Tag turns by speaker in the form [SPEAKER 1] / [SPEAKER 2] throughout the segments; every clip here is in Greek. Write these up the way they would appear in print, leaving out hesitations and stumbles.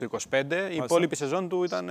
[SPEAKER 1] το 25. Η υπόλοιπη σεζόν του ήταν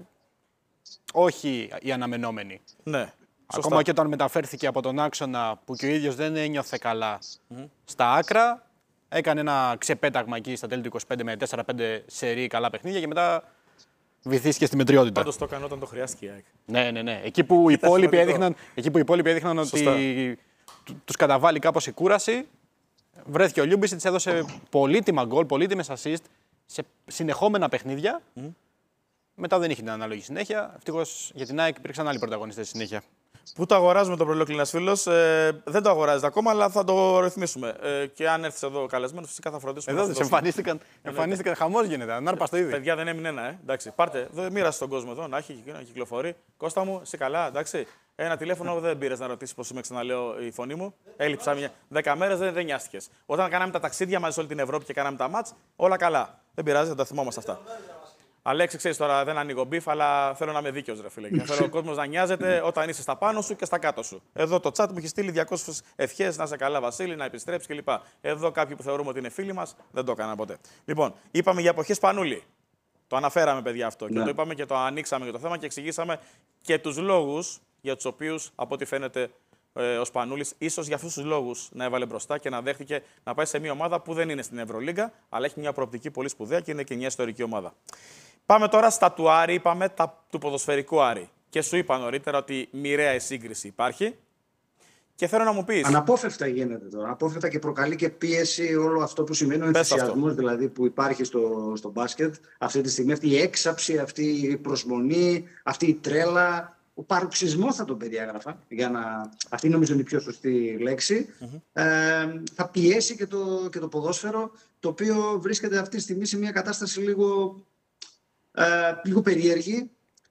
[SPEAKER 1] όχι η αναμενόμενη.
[SPEAKER 2] Ναι.
[SPEAKER 1] Ακόμα και όταν μεταφέρθηκε από τον άξονα που και ο ίδιος δεν ένιωθε καλά στα άκρα, έκανε ένα ξεπέταγμα εκεί στα τέλη του 25 με 4-5 σερί καλά παιχνίδια και μετά βυθίστηκε στη μετριότητα.
[SPEAKER 2] Πάντως το έκανε όταν το χρειάστηκε.
[SPEAKER 1] Ναι. Εκεί που οι υπόλοιποι έδειχναν ότι τους καταβάλει κάπως η κούραση, βρέθηκε ο Λιούμπισιτς, έδωσε πολύτιμα γκολ, πολύτιμες assist σε συνεχόμενα παιχνίδια. Μετά δεν είχε την ανάλογη συνέχεια. Ευτυχώς για την ΑΕΚ υπήρξαν άλλοι πρωταγωνιστές στη συνέχεια.
[SPEAKER 2] Πού το αγοράζουμε το προλόκληρο ένας φίλος, δεν το αγοράζετε ακόμα, αλλά θα το ρυθμίσουμε. Και αν έρθει εδώ καλεσμένο, φυσικά θα φροντίσουμε.
[SPEAKER 1] Εδώ εμφανίστηκαν, χαμός γίνεται. Να αρπα το ίδιο.
[SPEAKER 2] Παιδιά δεν έμεινε ένα, εντάξει. Πάρτε, μοίρασε τον κόσμο εδώ, να έχει να κυκλοφορεί. Κώστα μου, είσαι καλά, εντάξει. Ένα τηλέφωνο δεν πήρε να ρωτήσει πώς είμαι, ξαναλέω η φωνή μου. Έλειψα 10 μέρες, δεν νοιάστηκες. Όταν κάναμε τα ταξίδια μαζί σε όλη την Ευρώπη και κάναμε τα μάτς, όλα καλά. Δεν πειράζει, θα τα θυμόμαστε αυτά. Αλέξη, ξέρεις τώρα, δεν ανοίγω μπιφ, αλλά θέλω να είμαι δίκαιος, ρε φίλε. Και θέλω ο κόσμος να νοιάζεται όταν είσαι στα πάνω σου και στα κάτω σου. Εδώ το chat μου έχει στείλει 200 ευχές, να είσαι καλά, Βασίλη, να επιστρέψει κλπ. Εδώ κάποιοι που θεωρούμε ότι είναι φίλοι μας, δεν το έκαναν ποτέ. Λοιπόν, είπαμε για εποχές Σπανούλη. Το αναφέραμε, παιδιά, αυτό. Και το είπαμε και το ανοίξαμε για το θέμα και εξηγήσαμε και τους λόγους για τους οποίους, από ό,τι φαίνεται, ο Σπανούλης, ίσως για αυτούς τους λόγους να έβαλε μπροστά και να δέχτηκε να πάει σε μια ομάδα που δεν είναι στην Ευρωλίγκα, αλλά έχει μια προοπτική πολύ σπουδαία και είναι και μια ιστορική ομάδα. Πάμε τώρα στα του Άρη, είπαμε του ποδοσφαιρικού Άρη. Και σου είπα νωρίτερα ότι μοιραία η σύγκριση υπάρχει. Και θέλω να μου πεις.
[SPEAKER 3] Αναπόφευκτα γίνεται τώρα. Αναπόφευκτα και προκαλεί και πίεση όλο αυτό που σημαίνει ο ενθουσιασμός δηλαδή, που υπάρχει στο μπάσκετ αυτή τη στιγμή. Αυτή η έξαψη, αυτή η προσμονή, αυτή η τρέλα. Ο παροξισμό θα τον περιέγραφα. Αυτή νομίζω είναι η πιο σωστή λέξη. Θα πιέσει και το ποδόσφαιρο, το οποίο βρίσκεται αυτή τη στιγμή σε μια κατάσταση λίγο περίεργη.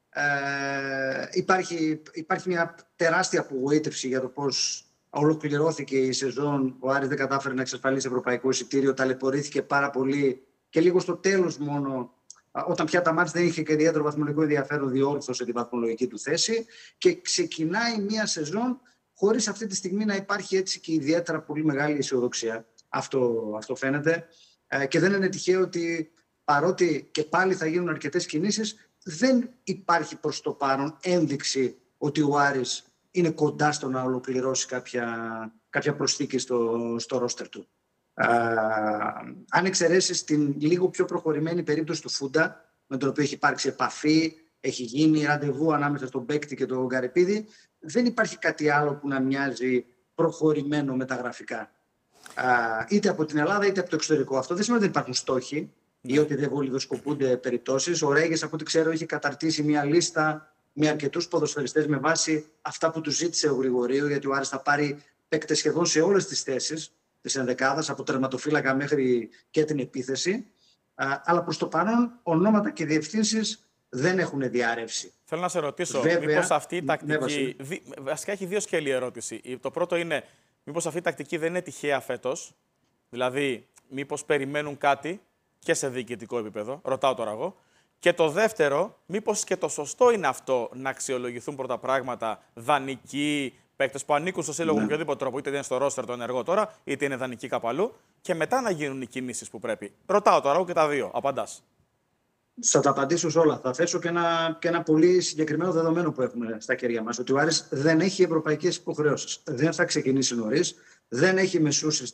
[SPEAKER 3] Υπάρχει μια τεράστια απογοήτευση για το πώς ολοκληρώθηκε η σεζόν. Ο Άρης δεν κατάφερε να εξασφαλίσει ευρωπαϊκό εισιτήριο, ταλαιπωρήθηκε πάρα πολύ και λίγο στο τέλος μόνο, όταν πια τα μάτς δεν είχε και ιδιαίτερο βαθμολογικό ενδιαφέρον, διόρθωσε τη βαθμολογική του θέση και ξεκινάει μια σεζόν χωρίς αυτή τη στιγμή να υπάρχει έτσι και ιδιαίτερα πολύ μεγάλη αισιοδοξία. Αυτό φαίνεται και δεν είναι τυχαίο ότι παρότι και πάλι θα γίνουν αρκετές κινήσεις, δεν υπάρχει προς το παρόν ένδειξη ότι ο Άρης είναι κοντά στο να ολοκληρώσει κάποια προσθήκη στο ρόστερ του. Αν εξαιρέσεις την λίγο πιο προχωρημένη περίπτωση του Φούντα, με τον οποίο έχει υπάρξει επαφή, έχει γίνει ραντεβού ανάμεσα στον παίκτη και τον Γκαρεπίδη, δεν υπάρχει κάτι άλλο που να μοιάζει προχωρημένο μεταγραφικά. Είτε από την Ελλάδα είτε από το εξωτερικό. Αυτό δεν σημαίνει ότι δεν υπάρχουν στόχοι ή ότι δεν βολιδοσκοπούνται περιπτώσεις. Ο Ρέγες, από ό,τι ξέρω, έχει καταρτήσει μια λίστα με αρκετούς ποδοσφαιριστές με βάση αυτά που του ζήτησε ο Γρηγορίου, γιατί ο Άρης θα πάρει παίκτες σχεδόν σε όλες τις θέσεις της ενδεκάδας, από τερματοφύλακα μέχρι και την επίθεση. Αλλά προς το παρόν, ονόματα και διευθύνσεις δεν έχουν διαρρεύσει.
[SPEAKER 2] Θέλω να σε ρωτήσω, μήπως αυτή η τακτική. Βασικά έχει δύο σκέλη ερώτηση. Το πρώτο είναι, μήπως αυτή η τακτική δεν είναι τυχαία φέτος, δηλαδή, μήπως περιμένουν κάτι και σε διοικητικό επίπεδο, ρωτάω τώρα εγώ. Και το δεύτερο, μήπως και το σωστό είναι αυτό να αξιολογηθούν πρώτα πράγματα δανεικοί, παίκτες που ανήκουν στο σύλλογο με οποιοδήποτε τρόπο, είτε είναι στο ρόστερ το ενεργό τώρα, είτε είναι δανεικοί κάπου αλλού, και μετά να γίνουν οι κινήσεις που πρέπει. Ρωτάω τώρα εγώ και τα δύο. Απαντάς.
[SPEAKER 3] Θα τα απαντήσω σε όλα. Θα θέσω και ένα πολύ συγκεκριμένο δεδομένο που έχουμε στα χέρια μας. Ότι ο Άρης δεν έχει ευρωπαϊκές υποχρεώσεις. Δεν θα ξεκινήσει νωρίς. Δεν έχει μεσούσεις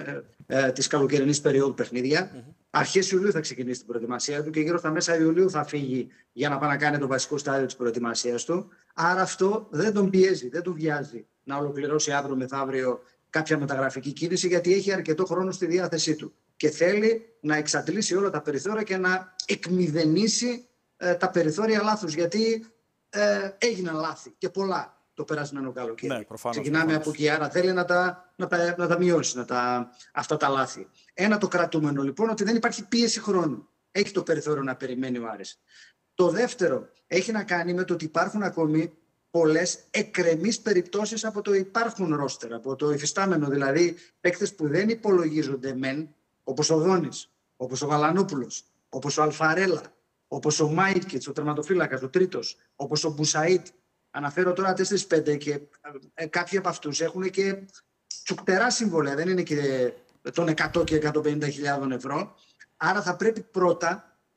[SPEAKER 3] της καλοκαιρινής περίοδου παιχνίδια. Αρχές Ιουλίου θα ξεκινήσει την προετοιμασία του και γύρω στα μέσα Ιουλίου θα φύγει για να πάει να κάνει το βασικό στάδιο της προετοιμασίας του. Άρα αυτό δεν τον πιέζει, δεν τον βιάζει να ολοκληρώσει αύριο μεθαύριο κάποια μεταγραφική κίνηση, γιατί έχει αρκετό χρόνο στη διάθεσή του. Και θέλει να εξαντλήσει όλα τα περιθώρια και να εκμηδενήσει τα περιθώρια λάθους. Γιατί έγιναν λάθη και πολλά το περασμένο καλοκαίρι.
[SPEAKER 2] Ναι,
[SPEAKER 3] ξεκινάμε από εκεί, άρα θέλει να τα μειώσει αυτά τα λάθη. Ένα το κρατούμενο λοιπόν, ότι δεν υπάρχει πίεση χρόνου. Έχει το περιθώριο να περιμένει ο Άρης. Το δεύτερο έχει να κάνει με το ότι υπάρχουν ακόμη πολλές εκκρεμείς περιπτώσεις από το υπάρχον ρόστερ, από το υφιστάμενο, δηλαδή παίκτες που δεν υπολογίζονται μεν, όπως ο Δόνης, όπως ο Γαλανούπουλος, όπως ο Αλφαρέλα, όπως ο Μάιτκιτς, ο τερματοφύλακας, ο τρίτος, όπως ο Μπουσαΐτ. Αναφέρω τώρα 4-5 και κάποιοι από αυτούς έχουν και τσουκτερά συμβόλαια, δεν είναι και των 100 και 150.000 ευρώ. Άρα θα πρέπει πρώτα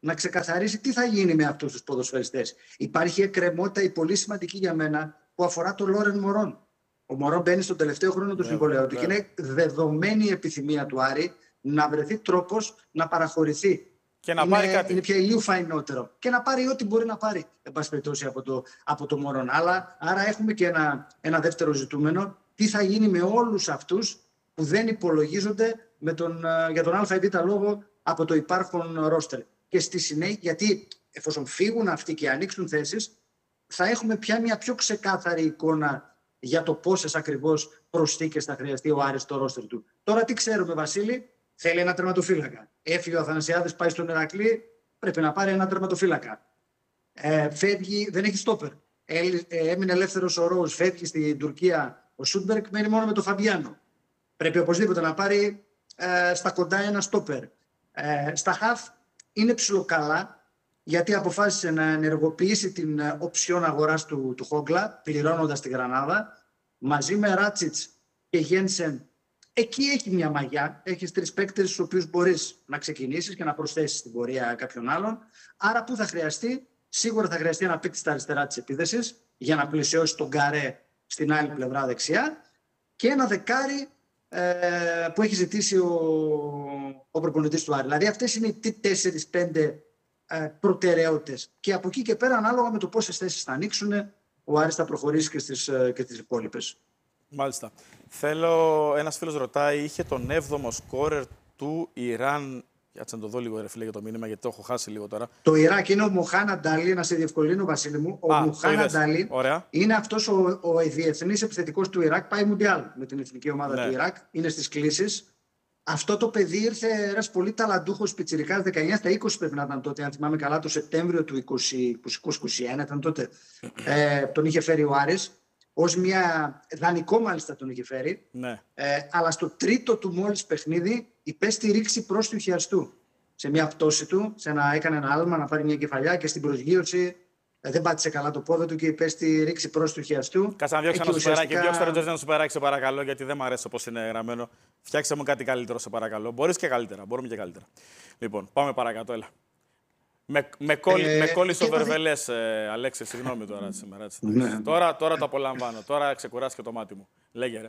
[SPEAKER 3] να ξεκαθαρίσει τι θα γίνει με αυτούς τους ποδοσφαιριστές. Υπάρχει εκκρεμότητα, η πολύ σημαντική για μένα, που αφορά τον Λόρεν Μωρόν. Ο Μωρόν μπαίνει στον τελευταίο χρόνο του συμβολέου του και είναι δεδομένη η επιθυμία του Άρη να βρεθεί τρόπος να παραχωρηθεί.
[SPEAKER 2] Και να πάρει κάτι.
[SPEAKER 3] Είναι πια ηλίου φαϊνότερο. Και να πάρει ό,τι μπορεί να πάρει, εν πάση περιπτώσει, από το Μωρόν. Άρα έχουμε και ένα δεύτερο ζητούμενο. Τι θα γίνει με όλους αυτούς που δεν υπολογίζονται για τον ΑΒ λόγο από το υπάρχον ρόστερ. Και στη συνέχεια, γιατί εφόσον φύγουν αυτοί και ανοίξουν θέσεις, θα έχουμε πια μια πιο ξεκάθαρη εικόνα για το πόσες ακριβώς προσθήκες θα χρειαστεί ο Άρης στο ρόστερ του. Τώρα τι ξέρουμε, Βασίλη? Θέλει ένα τερματοφύλακα. Έφυγε ο Αθανασιάδης, πάει στον Ηρακλή, πρέπει να πάρει ένα τερματοφύλακα. Φεύγει, δεν έχει στόπερ. Έμεινε ελεύθερος ο Ρόους, φεύγει στην Τουρκία ο Σούντμπεργκ, μένει μόνο με τον Φαμπιάνο. Πρέπει οπωσδήποτε να πάρει στα κοντά ένα στόπερ. Στα χαφ είναι ψιλοκαλά, γιατί αποφάσισε να ενεργοποιήσει την οψιόν αγοράς του Χόγκλα, πληρώνοντας τη Γρανάδα, μαζί με Ράτσιτς και Γένσεν. Εκεί έχει μια μαγιά. Έχεις 3 παίκτες στους οποίους μπορείς να ξεκινήσεις και να προσθέσεις στην πορεία κάποιον άλλον. Άρα, πού θα χρειαστεί? Σίγουρα θα χρειαστεί ένα παίκτη στα αριστερά της επίθεσης για να πλησιώσει τον Καρέ στην άλλη πλευρά δεξιά και ένα δεκάρι που έχει ζητήσει ο προπονητής του Άρη. Δηλαδή, αυτές είναι οι 4-5 προτεραιότητες. Και από εκεί και πέρα, ανάλογα με το πόσες θέσεις θα ανοίξουν, ο Άρης θα προχωρήσει και στις υπόλοιπες.
[SPEAKER 2] Μάλιστα. Ένας φίλος ρωτάει, είχε τον 7ο σκόρερ του Ιράν. Κάτσε να το δω λίγο, ρε φίλε, για το μήνυμα, γιατί το έχω χάσει λίγο τώρα.
[SPEAKER 3] Το Ιράκ είναι ο Μοχάνα Ντάλι, να σε διευκολύνω, Βασίλη μου. Ο Μοχάνα Ντάλι είναι αυτός ο διεθνής επιθετικός του Ιράκ, πάει Μουντιάλ με την εθνική ομάδα του Ιράκ, είναι στις κλήσεις. Αυτό το παιδί ήρθε ένας πολύ ταλαντούχος πιτσιρικάς, 19 στα 20 πρέπει να ήταν τότε, αν θυμάμαι καλά, το Σεπτέμβριο του 2021 ήταν τότε. Τον είχε φέρει ο Άρης. Ως μια δανεικό μάλιστα τον είχε φέρει,
[SPEAKER 2] ναι.
[SPEAKER 3] Αλλά στο τρίτο του μόλις παιχνίδι υπέστη ρήξη προς του χιαστού. Σε μια πτώση του, έκανε ένα άλμα να πάρει μια κεφαλιά και στην προσγείωση δεν πάτησε καλά το πόδι του και υπέστη ρήξη προς του χιαστού.
[SPEAKER 2] Κάτσε να διώξω ένα σουπεράκι. Διώξτε το ένα σουπεράκι, σε παρακαλώ, γιατί δεν μου αρέσει όπως είναι γραμμένο. Φτιάξτε μου κάτι καλύτερο, σε παρακαλώ. Μπορείς και καλύτερα. Μπορούμε και καλύτερα. Λοιπόν, πάμε παρακάτω, έλα. Με κόλλησε ο Βερβελές, Αλέξη, συγγνώμη τώρα σήμερα.
[SPEAKER 3] Ναι.
[SPEAKER 2] Τώρα το απολαμβάνω. Τώρα ξεκουράστηκε το μάτι μου. Λέγε,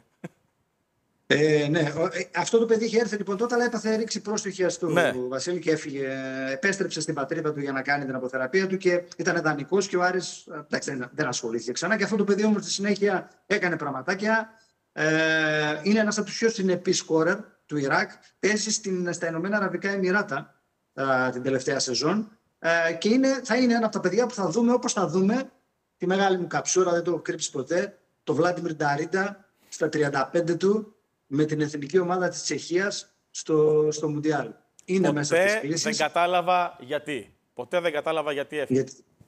[SPEAKER 3] ρε. Ναι, αυτό το παιδί είχε έρθει λοιπόν τότε, αλλά έπαθε ρήξη προς του χιαστού, ναι. Βασίλη, και έφυγε. Επέστρεψε στην πατρίδα του για να κάνει την αποθεραπεία του και ήταν δανεικός και ο Άρης δεν ασχολήθηκε ξανά. Και αυτό το παιδί όμως στη συνέχεια έκανε πραγματάκια. Είναι ένας από τους πιο συνεπείς σκόρερ του Ιράκ. Παίζει στα Ηνωμένα Αραβικά Εμιράτα την τελευταία σεζόν. Και θα είναι ένα από τα παιδιά που θα δούμε, όπως θα δούμε τη μεγάλη μου καψούρα, δεν το έχω κρύψει ποτέ, το Βλάντιμιρ Νταρίντα στα 35 του με την εθνική ομάδα της Τσεχίας στο Μουντιάλ. Είναι ποτέ μέσα στις κλήσεις.
[SPEAKER 2] Δεν κατάλαβα γιατί. Ποτέ δεν κατάλαβα γιατί έφυγε.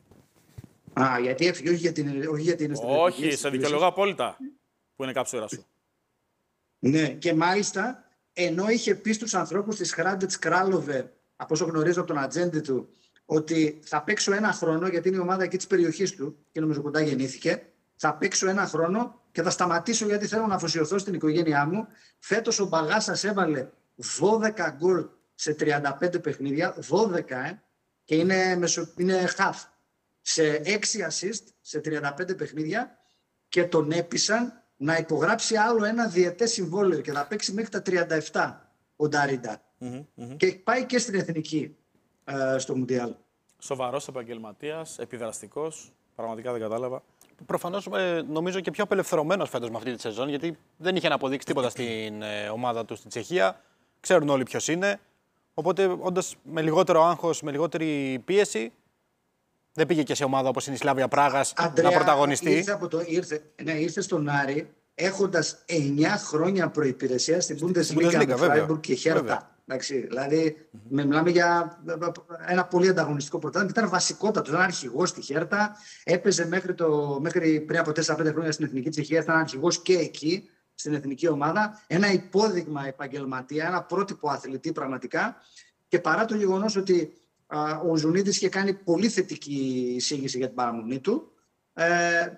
[SPEAKER 3] Γιατί έφυγε, όχι γιατί είναι στην
[SPEAKER 2] Όχι, σε δικαιολογώ απόλυτα που είναι καψούρα σου.
[SPEAKER 3] Ναι, και μάλιστα ενώ είχε πει στους ανθρώπους της Χράντετς Κράλοβε, από όσο γνωρίζω από τον ατζέντη του, ότι θα παίξω ένα χρόνο, γιατί είναι η ομάδα εκεί της περιοχής του και νομίζω κοντά γεννήθηκε, θα παίξω ένα χρόνο και θα σταματήσω γιατί θέλω να αφοσιωθώ στην οικογένειά μου. Φέτος ο Μπαγάσας έβαλε 12 γκολ σε 35 παιχνίδια, 12 και είναι half, σε 6 assist σε 35 παιχνίδια και τον έπεισαν να υπογράψει άλλο ένα διετές συμβόλαιο και θα παίξει μέχρι τα 37 ο Νταρίντα. Και πάει και στην εθνική στο Μουντιάλ.
[SPEAKER 2] Σοβαρός επαγγελματίας, επιδραστικός, πραγματικά δεν κατάλαβα.
[SPEAKER 1] Προφανώς νομίζω και πιο απελευθερωμένος φέτος με αυτή τη σεζόν, γιατί δεν είχε να αποδείξει τίποτα στην ομάδα του στην Τσεχία. Ξέρουν όλοι ποιος είναι. Οπότε, όντως, με λιγότερο άγχος, με λιγότερη πίεση, δεν πήγε και σε ομάδα όπως είναι η Σλάβια Πράγας να πρωταγωνιστεί.
[SPEAKER 3] Ήρθε στον Άρη έχοντας 9 χρόνια προϋπηρεσία στην Bundesliga με Freiburg και Hertha. Δηλαδή, μιλάμε για ένα πολύ ανταγωνιστικό πρωτάθλημα. Ήταν βασικότατο, ήταν αρχηγός στη Χέρτα. Έπαιζε μέχρι πριν από 4-5 χρόνια στην Εθνική Τσεχία. Ήταν αρχηγός και εκεί, στην εθνική ομάδα. Ένα υπόδειγμα επαγγελματία, ένα πρότυπο αθλητή πραγματικά. Και παρά το γεγονός ότι ο Ζουνίδης είχε κάνει πολύ θετική εισήγηση για την παραμονή του,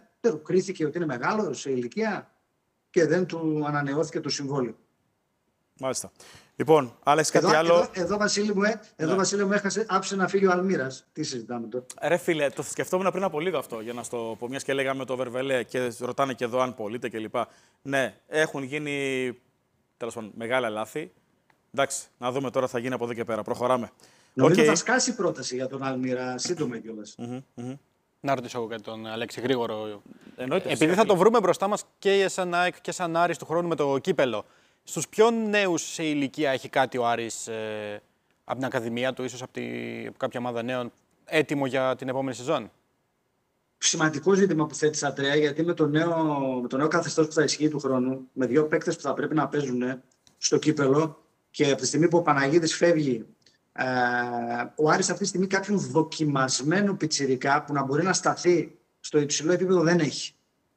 [SPEAKER 3] κρίθηκε ότι είναι μεγάλο σε ηλικία και δεν του ανανεώθηκε το συμβόλαιο.
[SPEAKER 2] Μάλιστα. Λοιπόν, Άλεξ, κάτι άλλο.
[SPEAKER 3] Εδώ Βασίλη μου, άφησε να φύγει ο Αλμύρας. Τι συζητάμε τώρα.
[SPEAKER 2] Ρε φίλε, το σκεφτόμουν πριν από λίγο αυτό, για να στο πω, μιας και λέγαμε το Βερβελέ και ρωτάνε και εδώ αν πωλείται κλπ. Ναι, έχουν γίνει τέλος πάντων μεγάλα λάθη. Εντάξει, να δούμε τώρα τι θα γίνει από εδώ και πέρα. Προχωράμε.
[SPEAKER 3] Νομίζω θα σκάσει η πρόταση για τον Αλμύρα σύντομα κιόλας.
[SPEAKER 1] Να ρωτήσω εγώ κάτι τον Αλέξη γρήγορο.
[SPEAKER 2] Εννοείται,
[SPEAKER 1] Επειδή θα το βρούμε μπροστά μας και σαν ΑΕΚ και σαν Άρης του χρόνου με το κύπελο. Στους πιο νέους σε ηλικία έχει κάτι ο Άρης από την Ακαδημία του, ίσως από κάποια ομάδα νέων, έτοιμο για την επόμενη σεζόν?
[SPEAKER 3] Σημαντικό ζήτημα που θέτεις, Αντρέα, γιατί με το νέο καθεστώς που θα ισχύει του χρόνου, με 2 παίκτες που θα πρέπει να παίζουν στο κύπελο και από τη στιγμή που ο Παναγίδης φεύγει, ο Άρης αυτή τη στιγμή κάποιον δοκιμασμένο πιτσιρικά που να μπορεί να σταθεί στο υψηλό επίπεδο δεν έχει.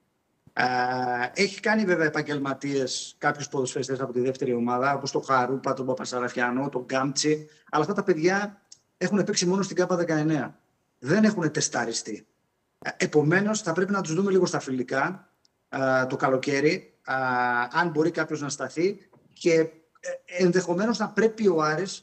[SPEAKER 3] Έχει κάνει βέβαια επαγγελματίες κάποιους ποδοσφαιριστές από τη δεύτερη ομάδα, όπως τον Χαρούπα, τον Παπασαραφιανό, τον Γκάμτσι, αλλά αυτά τα παιδιά έχουν παίξει μόνο στην ΚΑΠΑ 19. Δεν έχουν τεσταριστεί. Επομένως, θα πρέπει να τους δούμε λίγο στα φιλικά το καλοκαίρι, αν μπορεί κάποιος να σταθεί και ενδεχομένως να πρέπει ο Άρης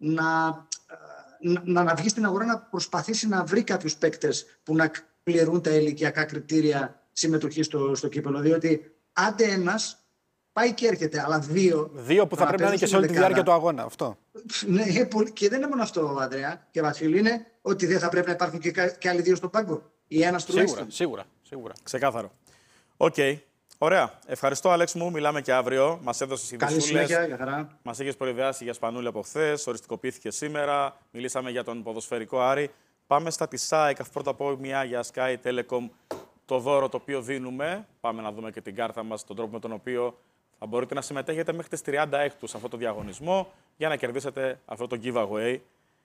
[SPEAKER 3] να βγει στην αγορά, να προσπαθήσει να βρει κάποιους παίκτες που να πληρούν τα ηλικιακά κριτήρια συμμετοχή στο κύπελο. Διότι άντε ένας πάει και έρχεται, αλλά δύο
[SPEAKER 1] που θα πρέπει να είναι και σε όλη τη διάρκεια του αγώνα. Αυτό.
[SPEAKER 3] Ναι, και δεν είναι μόνο αυτό, Ανδρέα και Βασίλη, είναι ότι δεν θα πρέπει να υπάρχουν και άλλοι 2 στο πάγκο. Ή ένας τουλάχιστον.
[SPEAKER 1] Σίγουρα.
[SPEAKER 2] Ξεκάθαρο. Οκ. Ωραία. Ευχαριστώ, Άλεξ μου. Μιλάμε και αύριο. Μας έδωσες ειδησούλες.
[SPEAKER 3] Καλή συνέχεια, για χαρά.
[SPEAKER 2] Μας είχες προειδεάσει για Σπανούλη από χθες. Οριστικοποιήθηκε σήμερα. Μιλήσαμε για τον ποδοσφαιρικό Άρη. Πάμε στα της ΑΕΚ. Πρώτα απ' όλα μια για Sky Telecom. Το δώρο το οποίο δίνουμε. Πάμε να δούμε και την κάρτα μας, τον τρόπο με τον οποίο θα μπορείτε να συμμετέχετε μέχρι τις 36 σε αυτό το διαγωνισμό για να κερδίσετε αυτό το giveaway.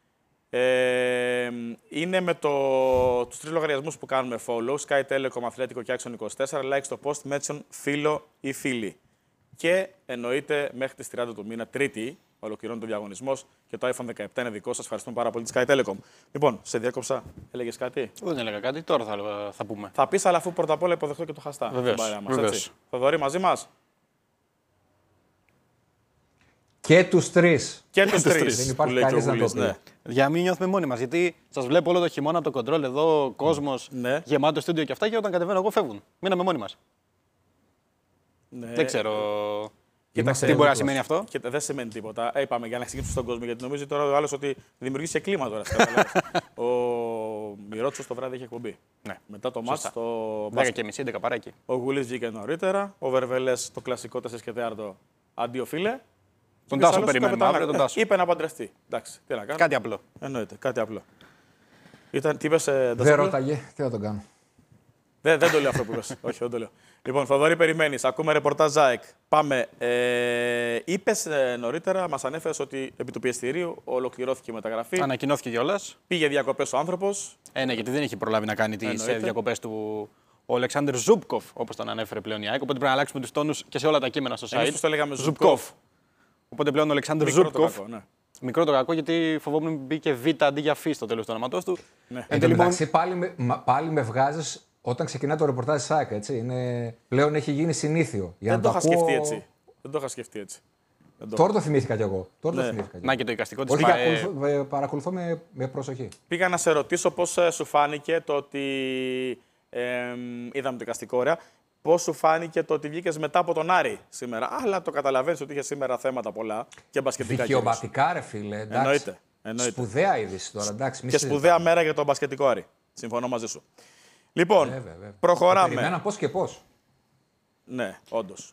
[SPEAKER 2] Είναι με τους 3 λογαριασμούς που κάνουμε follow, Sky Telecom, Αθλέτικο και Action 24, like στο post, mention φίλο ή φίλη. Και εννοείται μέχρι τις 30 του μήνα, Τρίτη, ολοκληρώνει το διαγωνισμός και το iPhone 17 είναι δικό σας. Ευχαριστούμε πάρα πολύ τη Sky Telecom. Λοιπόν, σε διάκοψα, έλεγες κάτι?
[SPEAKER 1] Δεν έλεγα κάτι, τώρα θα πούμε.
[SPEAKER 2] Θα πεις, αλλά αφού πρώτα απ' όλα υποδεχτώ και το χαστά.
[SPEAKER 1] Βεβαίως.
[SPEAKER 2] Θοδωρή, μαζί μας.
[SPEAKER 4] Και τους 3.
[SPEAKER 2] Και τους 3.
[SPEAKER 4] Δεν υπάρχει κανείς να το πει.
[SPEAKER 2] Ναι.
[SPEAKER 1] Για να μην νιώθουμε μόνοι μας. Γιατί σας βλέπω όλο το χειμώνα από το κοντρόλ εδώ, κόσμος,
[SPEAKER 2] Ναι.
[SPEAKER 1] γεμάτο στούντιο και αυτά. Και όταν κατεβαίνω εγώ φεύγουν. Μείναμε μόνοι μας.
[SPEAKER 2] Ναι.
[SPEAKER 1] Δεν ξέρω.
[SPEAKER 2] Κοίταξε,
[SPEAKER 1] τι μπορεί να σημαίνει αυτό.
[SPEAKER 2] Και δεν σημαίνει τίποτα. Είπαμε για να εξηγήσουμε στον κόσμο, γιατί νομίζει τώρα ο άλλος ότι δημιουργήσει και κλίμα τώρα. Ο Μιρότσος το βράδυ είχε εκπομπή.
[SPEAKER 1] Ναι.
[SPEAKER 2] Μετά το μάτς το
[SPEAKER 1] 10:30, 11 παράκι.
[SPEAKER 2] Ο Γουλής βγήκε νωρίτερα. Ο Βερβελές το κλασικό 4 αντίο φίλε.
[SPEAKER 1] Τον Τάσο περιμένουμε αύριο, τον Τάσο.
[SPEAKER 2] Είπε να παντρευτεί. Εντάξει, τι να κάνω.
[SPEAKER 1] Κάτι απλό.
[SPEAKER 2] Εννοείται, κάτι απλό. Τι είπες,
[SPEAKER 4] Δεν ρώταγε, τι θα τον κάνω.
[SPEAKER 2] Δεν το λέω αυτό που είπες. Όχι, δεν το λέω. Λοιπόν, Θοδωρή, περιμένεις. Ακούμε ρεπορτάζ ΑΕΚ. Πάμε. Είπες νωρίτερα, μας ανέφερες ότι επί του πιεστηρίου ολοκληρώθηκε η μεταγραφή.
[SPEAKER 1] Ανακοινώθηκε κιόλας.
[SPEAKER 2] Πήγε διακοπές ο άνθρωπος.
[SPEAKER 1] Ναι, γιατί δεν έχει προλάβει να κάνει τις διακοπές του ο Αλεξάνδρ Ζούπκοφ, όπως τον ανέφερε πλέον η ΑΕΚ. Οπότε πρέπει να αλλάξουμε τους τόνους και σε όλα τα κείμενα στο site.
[SPEAKER 2] Εμείς τους το λέγαμε Ζούπκοφ.
[SPEAKER 1] Οπότε πλέον ο Αλεξάνδρ Ζούπκοφ. Μικρό το κακό, γιατί φοβόμουν μπήκε Β αντί για Φ στο τέλος του όνοματός του.
[SPEAKER 4] Ναι. Εν τω μεταξύ, πάλι με βγάζεις όταν ξεκινά το ρεπορτάζ της ΑΕΚ. Πλέον έχει γίνει συνήθιο.
[SPEAKER 2] Δεν το είχα σκεφτεί έτσι. Δεν το είχα σκεφτεί έτσι.
[SPEAKER 4] Τώρα το θυμήθηκα κι εγώ.
[SPEAKER 1] Να και το εικαστικό της
[SPEAKER 4] ΠΑΕ. Παρακολουθώ με προσοχή.
[SPEAKER 2] Πήγα να σε ρωτήσω πώς σου φάνηκε το ότι. Είδαμε το εικαστικό, ωραία. Πώς σου φάνηκε το ότι βγήκες μετά από τον Άρη σήμερα? Αλλά το καταλαβαίνεις ότι είχε σήμερα θέματα πολλά και μπασκετικά.
[SPEAKER 4] Δικαιωματικά, ρε φίλε.
[SPEAKER 2] Εννοείται.
[SPEAKER 4] Σπουδαία είδηση τώρα. Εντάξει,
[SPEAKER 2] και σπουδαία μέρα για τον μπασκετικό Άρη. Συμφωνώ μαζί σου. Λοιπόν, προχωράμε.
[SPEAKER 4] Περιμέναν πώς και πώς.
[SPEAKER 2] Ναι, όντως.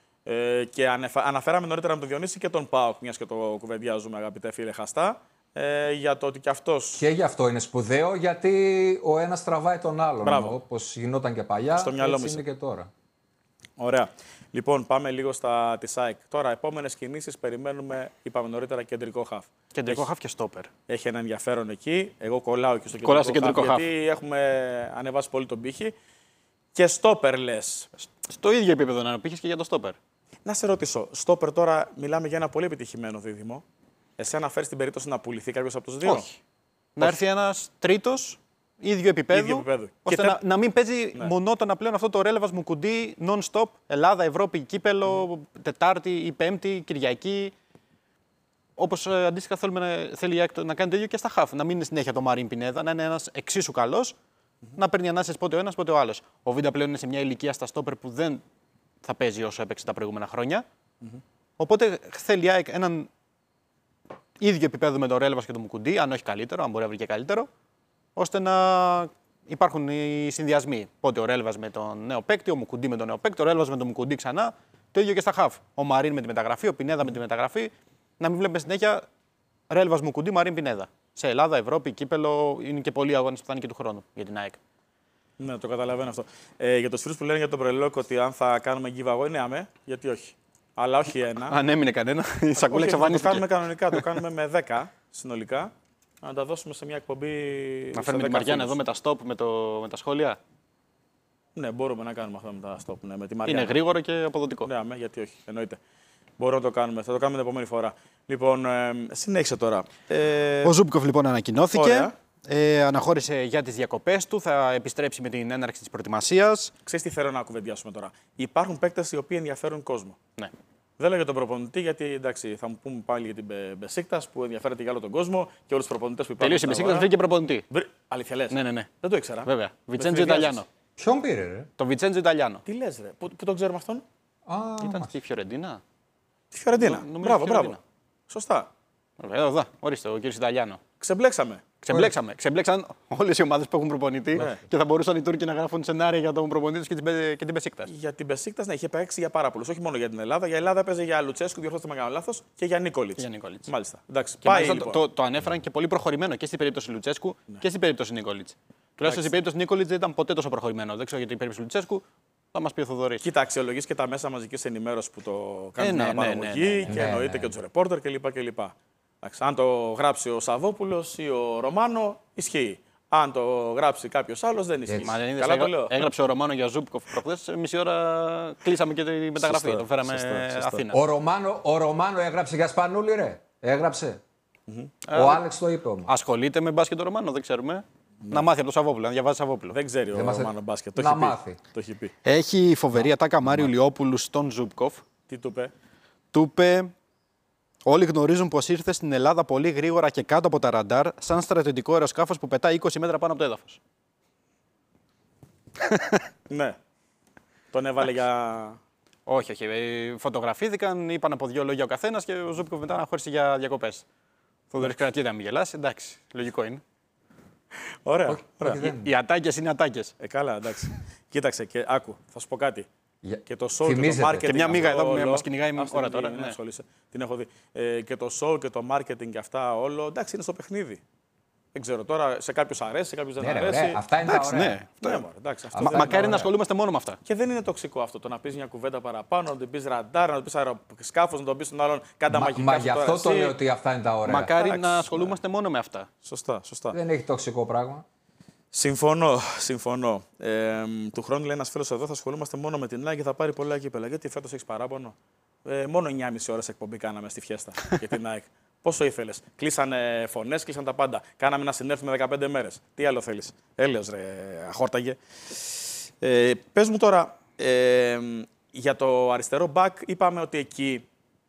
[SPEAKER 2] Και αναφέραμε νωρίτερα με τον Διονύση και τον ΠΑΟΚ, μιας και το κουβεντιάζουμε, αγαπητέ φίλε Χαστά, για το ότι κι αυτός.
[SPEAKER 4] Και γι' αυτό είναι σπουδαίο, γιατί ο ένας τραβάει τον άλλον. Όπως γινόταν και παλιά,
[SPEAKER 2] στο μυαλό
[SPEAKER 4] έτσι είναι και τώρα.
[SPEAKER 2] Ωραία. Λοιπόν, πάμε λίγο στα της ΑΕΚ. Τώρα, επόμενες κινήσεις περιμένουμε, είπαμε νωρίτερα, κεντρικό χαφ.
[SPEAKER 1] Κεντρικό χαφ και στόπερ.
[SPEAKER 2] Έχει ένα ενδιαφέρον εκεί. Εγώ κολλάω και στο κεντρικό χαφ. Γιατί έχουμε ανεβάσει πολύ τον πύχη. Και στόπερ λες.
[SPEAKER 1] Στο ίδιο επίπεδο να πύχεις και για το στόπερ.
[SPEAKER 2] Να σε ρωτήσω, στόπερ τώρα μιλάμε για ένα πολύ επιτυχημένο δίδυμο. Εσένα φέρεις την περίπτωση να πουληθεί κάποιος από τους δύο?
[SPEAKER 1] Όχι. Να έρθει ένας τρίτος ίδιο επίπεδο. Ώστε να μην παίζει μονότονα πλέον αυτό το ρέλεβας μου κουντί non-stop. Ελλάδα, Ευρώπη, κύπελο, Τετάρτη ή Πέμπτη, Κυριακή. Όπως αντίστοιχα θέλει η ΑΕΚ να κάνει το ίδιο και στα χαφ. Να μην είναι συνέχεια το Μαρίν Πινέδα, να είναι ένας εξίσου καλός, να παίρνει ανάσες πότε ο ένας πότε ο άλλος. Ο Βίντα πλέον είναι σε μια ηλικία στα στόπερ που δεν θα παίζει όσο έπαιξε τα προηγούμενα χρόνια. Οπότε θέλει η ΑΕΚ έναν ίδιο επίπεδο με το Ρέλεβας και το Μουκουντί, αν όχι καλύτερο, αν μπορεί να βρει και καλύτερο, ώστε να υπάρχουν οι συνδυασμοί. Πότε ο Ρέλεβας με τον νέο παίκτη, ο Μουκουντί με τον νέο παίκτη, ο Ρέλεβας με τον Μουκουντί ξανά. Το ίδιο και στα χαφ. Ο Μαρίν με τη μεταγραφή, ο Πινέδα με τη μεταγραφή. Να μην βλέπουμε συνέχεια Ρέλεβας Μουκουντί, Μαρίν Πινέδα. Σε Ελλάδα, Ευρώπη, κύπελο, είναι και πολλοί αγώνες που θα είναι και του χρόνου για την ΑΕΚ.
[SPEAKER 2] Ναι, το καταλαβαίνω αυτό. Για τους φίλους που λένε για τον Πρελόκ ότι αν θα κάνουμε giveaway, ναι, αμέ, γιατί όχι. Αλλά όχι ένα.
[SPEAKER 1] Αν έμεινε κανένα, η σακούλα εξαφανίστηκε.
[SPEAKER 2] Το κάνουμε κανονικά, το κάνουμε με 10 συνολικά. Να τα δώσουμε σε μια εκπομπή.
[SPEAKER 1] Να φέρουμε τη Μαριάννα εδώ με τα stop, με τα σχόλια.
[SPEAKER 2] Ναι, μπορούμε να κάνουμε αυτό με τα stop. Ναι, με τη Μαριάννα.
[SPEAKER 1] Είναι γρήγορο και αποδοτικό.
[SPEAKER 2] Ναι, αμέ, γιατί όχι. Εννοείται. Μπορούμε να το κάνουμε. Θα το κάνουμε την επόμενη φορά. Λοιπόν, συνέχισε τώρα.
[SPEAKER 1] Ο Ζούμπκοφ λοιπόν ανακοινώθηκε. Αναχώρησε για τις διακοπές του. Θα επιστρέψει με την έναρξη της προετοιμασίας.
[SPEAKER 2] Ξέρεις τι θέλω να κουβεντιάσουμε τώρα. Υπάρχουν παίκτες οι οποίοι ενδιαφέρουν κόσμο.
[SPEAKER 1] Ναι.
[SPEAKER 2] Δεν λέω για τον προπονητή, γιατί εντάξει, θα μου πούμε πάλι για την Μπεσίκτας που ενδιαφέρεται για όλο τον κόσμο και όλους τους προπονητές που υπάρχουν.
[SPEAKER 1] Τελείωσε η Μπεσίκτας, βρήκε προπονητή.
[SPEAKER 2] Αλήθεια λες.
[SPEAKER 1] Ναι.
[SPEAKER 2] Δεν το ήξερα.
[SPEAKER 1] Βέβαια. Βιτσέντζο Ιταλιάνο.
[SPEAKER 4] Ποιον πήρε, ρε?
[SPEAKER 1] Το Βιτσέντζο Ιταλιάνο.
[SPEAKER 2] Τι λες, ρε. Πού τον ξέρουμε αυτόν?
[SPEAKER 1] Ήταν στη Φιωρεντίνα.
[SPEAKER 2] Τη Φιωρεντίνα. Μπράβο. Σωστά.
[SPEAKER 1] Εδώ, ορίστε, ο κύριος Ιταλιάνο.
[SPEAKER 2] Ξεμπλέξαμε.
[SPEAKER 1] Ξεμπλέξαν όλες οι ομάδες που έχουν προπονητή και θα μπορούσαν οι Τούρκοι να γράφουν σενάρια για τον προπονητή και την Μπεσίκτας.
[SPEAKER 2] Για την Μπεσίκτας, ναι, είχε παίξει για πάρα πολλούς. Όχι μόνο για την Ελλάδα. Για Ελλάδα παίζει για Λουτσέσκου, διορθώστε με κάνω λάθος, και για Νίκολιτς. Μάλιστα. Εντάξει,
[SPEAKER 1] και πάει, λοιπόν. Το ανέφεραν και πολύ προχωρημένο και στην περίπτωση Λουτσέσκου και στην περίπτωση Νίκολιτς. Τουλάχιστον στην περίπτωση Νίκολιτς δεν ήταν ποτέ τόσο προχωρημένο. Δεν ξέρω για την περίπτωση Λουτσέσκου. Θα μας πει ο Θοδωρής.
[SPEAKER 2] Κοίτα, αξιολογείς και τα μέσα μαζικής ενημέρωσης που το κάνουν την αναπαραγωγή και εννοείται και τους ρεπόρτερ κλπ. Αν το γράψει ο Σαββόπουλος ή ο Ρωμάνο, ισχύει. Αν το γράψει κάποιος άλλος, δεν ισχύει.
[SPEAKER 1] Καλά το λέω. Έγραψε ο Ρωμάνο για Ζούμπκοφ προχθές. Μισή ώρα κλείσαμε και τη μεταγραφή. Το φέραμε Αθήνα.
[SPEAKER 4] Ο Ρωμάνο έγραψε για Σπανούλη, ρε. Έγραψε. Ο Άλεξ το είπε όμως.
[SPEAKER 1] Ασχολείται με μπάσκετ ο Ρωμάνο, δεν ξέρουμε. Να μάθει από το Σαββόπουλο, να διαβάζει Σαββόπουλο.
[SPEAKER 2] Δεν ξέρει ο Ρωμάνο μπάσκετ.
[SPEAKER 4] Να μάθει.
[SPEAKER 2] Το έχει πει.
[SPEAKER 1] Έχει φοβερή ατάκα Μάριου Λιόπουλου στον Ζούμπκοφ.
[SPEAKER 2] Τι του είπε?
[SPEAKER 1] Του είπε. Όλοι γνωρίζουν πως ήρθε στην Ελλάδα πολύ γρήγορα και κάτω από τα ραντάρ, σαν στρατιωτικό αεροσκάφος που πετάει 20 μέτρα πάνω από το έδαφος.
[SPEAKER 2] Ναι. Τον έβαλε για.
[SPEAKER 1] Όχι. Φωτογραφήθηκαν, είπαν από δύο λόγια ο καθένας και ο Ζούμπκοφ μετά αναχώρησε για διακοπές. Θοδωρής κρατιέται να μην γελάσει, εντάξει, λογικό είναι.
[SPEAKER 2] Ωραία.
[SPEAKER 1] Οι ατάκες είναι ατάκες.
[SPEAKER 2] Καλά, εντάξει. Κοίταξε και άκου, θα σου πω κάτι. Και το show
[SPEAKER 4] Θυμίζεται.
[SPEAKER 2] και το marketing.
[SPEAKER 1] Και μια μίγα εδώ
[SPEAKER 2] όλο,
[SPEAKER 1] μας κυνηγάει ώρα τώρα.
[SPEAKER 2] Ναι. Την έχω δει. Και το show και το marketing και αυτά όλο. Εντάξει, είναι στο παιχνίδι. Δεν ξέρω τώρα, σε κάποιους αρέσει, σε κάποιους δεν αρέσει.
[SPEAKER 4] Ρε, αυτά είναι τα ωραία.
[SPEAKER 1] Μακάρι να ασχολούμαστε μόνο με αυτά.
[SPEAKER 2] Και δεν είναι τοξικό αυτό το να πεις μια κουβέντα παραπάνω, να το πεις ραντάρ, να το πεις αεροσκάφος, να το πεις τον άλλον κάντα μαγικά.
[SPEAKER 4] Μα γι' αυτό το λέω ότι αυτά είναι τα ωραία.
[SPEAKER 1] Μακάρι να ασχολούμαστε μόνο με αυτά.
[SPEAKER 2] Σωστά.
[SPEAKER 4] Δεν έχει τοξικό πράγμα.
[SPEAKER 2] Συμφωνώ. Του χρόνου λέει ένας φίλος εδώ θα ασχολούμαστε μόνο με την ΑΕΚ και θα πάρει πολλά κύπελα. Γιατί φέτος έχεις παράπονο? Μόνο 9,5 ώρες εκπομπή κάναμε στη Φιέστα για την ΑΕΚ. Πόσο ήθελες? Κλείσανε φωνές, κλείσαν τα πάντα. Κάναμε να συνέρθουμε 15 μέρες. Τι άλλο θέλεις? Έλεος ρε, αχόρταγε. Πες μου τώρα, για το αριστερό μπακ είπαμε ότι εκεί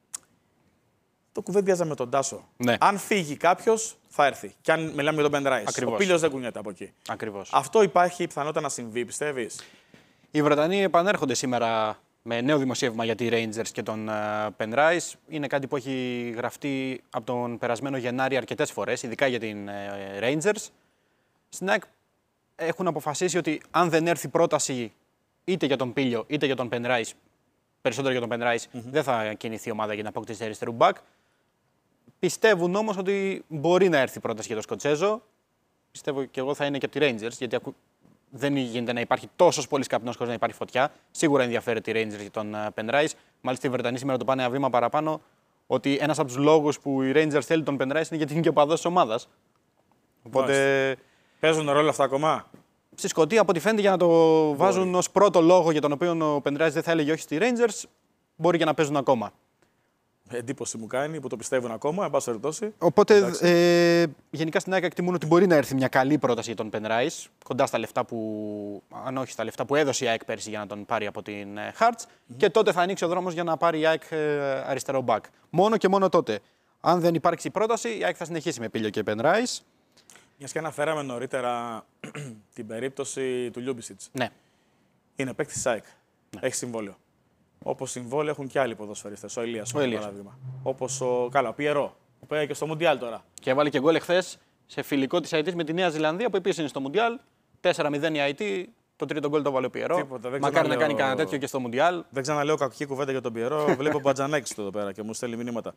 [SPEAKER 2] το κουβέντιαζα με τον Τάσο.
[SPEAKER 1] Ναι.
[SPEAKER 2] Αν φύγει κάποιος, θα έρθει. Και αν μιλάμε για τον Πενράις. Ο Πίλιος δεν κουνιέται από εκεί.
[SPEAKER 1] Ακριβώς.
[SPEAKER 2] Αυτό υπάρχει πιθανότητα να συμβεί, πιστεύεις?
[SPEAKER 1] Οι Βρετανοί επανέρχονται σήμερα με νέο δημοσίευμα για τη Rangers και τον Penrice. Είναι κάτι που έχει γραφτεί από τον περασμένο Γενάρη αρκετές φορές, ειδικά για την Rangers. Στην ΑΕΚ έχουν αποφασίσει ότι αν δεν έρθει πρόταση είτε για τον Πίλιο είτε για τον Penrice, περισσότερο για τον Penrice, δεν θα κινηθεί η ομάδα για να αποκτήσει αριστερού μπακ. Πιστεύουν όμως ότι μπορεί να έρθει πρόταση για τον Σκοτσέζο. Πιστεύω και εγώ θα είναι και από τη Rangers, γιατί δεν γίνεται να υπάρχει τόσο πολύ καπνός χωρίς να υπάρχει φωτιά. Σίγουρα ενδιαφέρεται η Rangers για τον Penrice. Μάλιστα οι Βρετανοί σήμερα το πάνε ένα βήμα παραπάνω, ότι ένας από τους λόγους που η Rangers θέλει τον Penrice είναι γιατί είναι και ο παδός της ομάδας. Οπότε.
[SPEAKER 2] Παίζουν ρόλο αυτά ακόμα?
[SPEAKER 1] Στη Σκωτία, από ό,τι φαίνεται, για να το βάζουν ως πρώτο λόγο για τον οποίο ο Penrice δεν θα έλεγε όχι στη Rangers, μπορεί και να παίζουν ακόμα.
[SPEAKER 2] εντύπωση μου κάνει που το πιστεύουν ακόμα, εν πάση περιπτώσει.
[SPEAKER 1] Οπότε γενικά στην ΑΕΚ εκτιμούν ότι μπορεί να έρθει μια καλή πρόταση για τον Πεν Ράις, κοντά στα λεφτά που, αν όχι στα λεφτά που έδωσε η ΑΕΚ πέρσι για να τον πάρει από την Hearts, και τότε θα ανοίξει ο δρόμος για να πάρει η ΑΕΚ αριστερό μπακ. Μόνο και μόνο τότε. Αν δεν υπάρξει πρόταση, η ΑΕΚ θα συνεχίσει με Πίλιο και Πεν Ράις.
[SPEAKER 2] Μιας και αναφέραμε νωρίτερα την περίπτωση του Λιούμπισιτς.
[SPEAKER 1] Ναι.
[SPEAKER 2] Είναι παίκτης της ΑΕΚ. Έχει συμβόλαιο. Όπως συμβόλαιο έχουν και άλλοι ποδοσφαιριστές. Ο Ηλίας, για παράδειγμα. Όπως ο Πιερό, που πήγε και στο Μουντιάλ τώρα.
[SPEAKER 1] Και έβαλε και γκολ εχθές σε φιλικό της ΑΕΤ με τη Νέα Ζηλανδία, που επίσης είναι στο Μουντιάλ. 4-0 η ΑΕΤ, το τρίτο γκολ το βάλε ο Πιερό. Μακάρι να κάνει κανένα τέτοιο και στο Μουντιάλ.
[SPEAKER 2] Δεν ξαναλέω κακή κουβέντα για τον Πιερό. Βλέπω Μπατζανάκης του εδώ πέρα και μου στέλνει μηνύματα.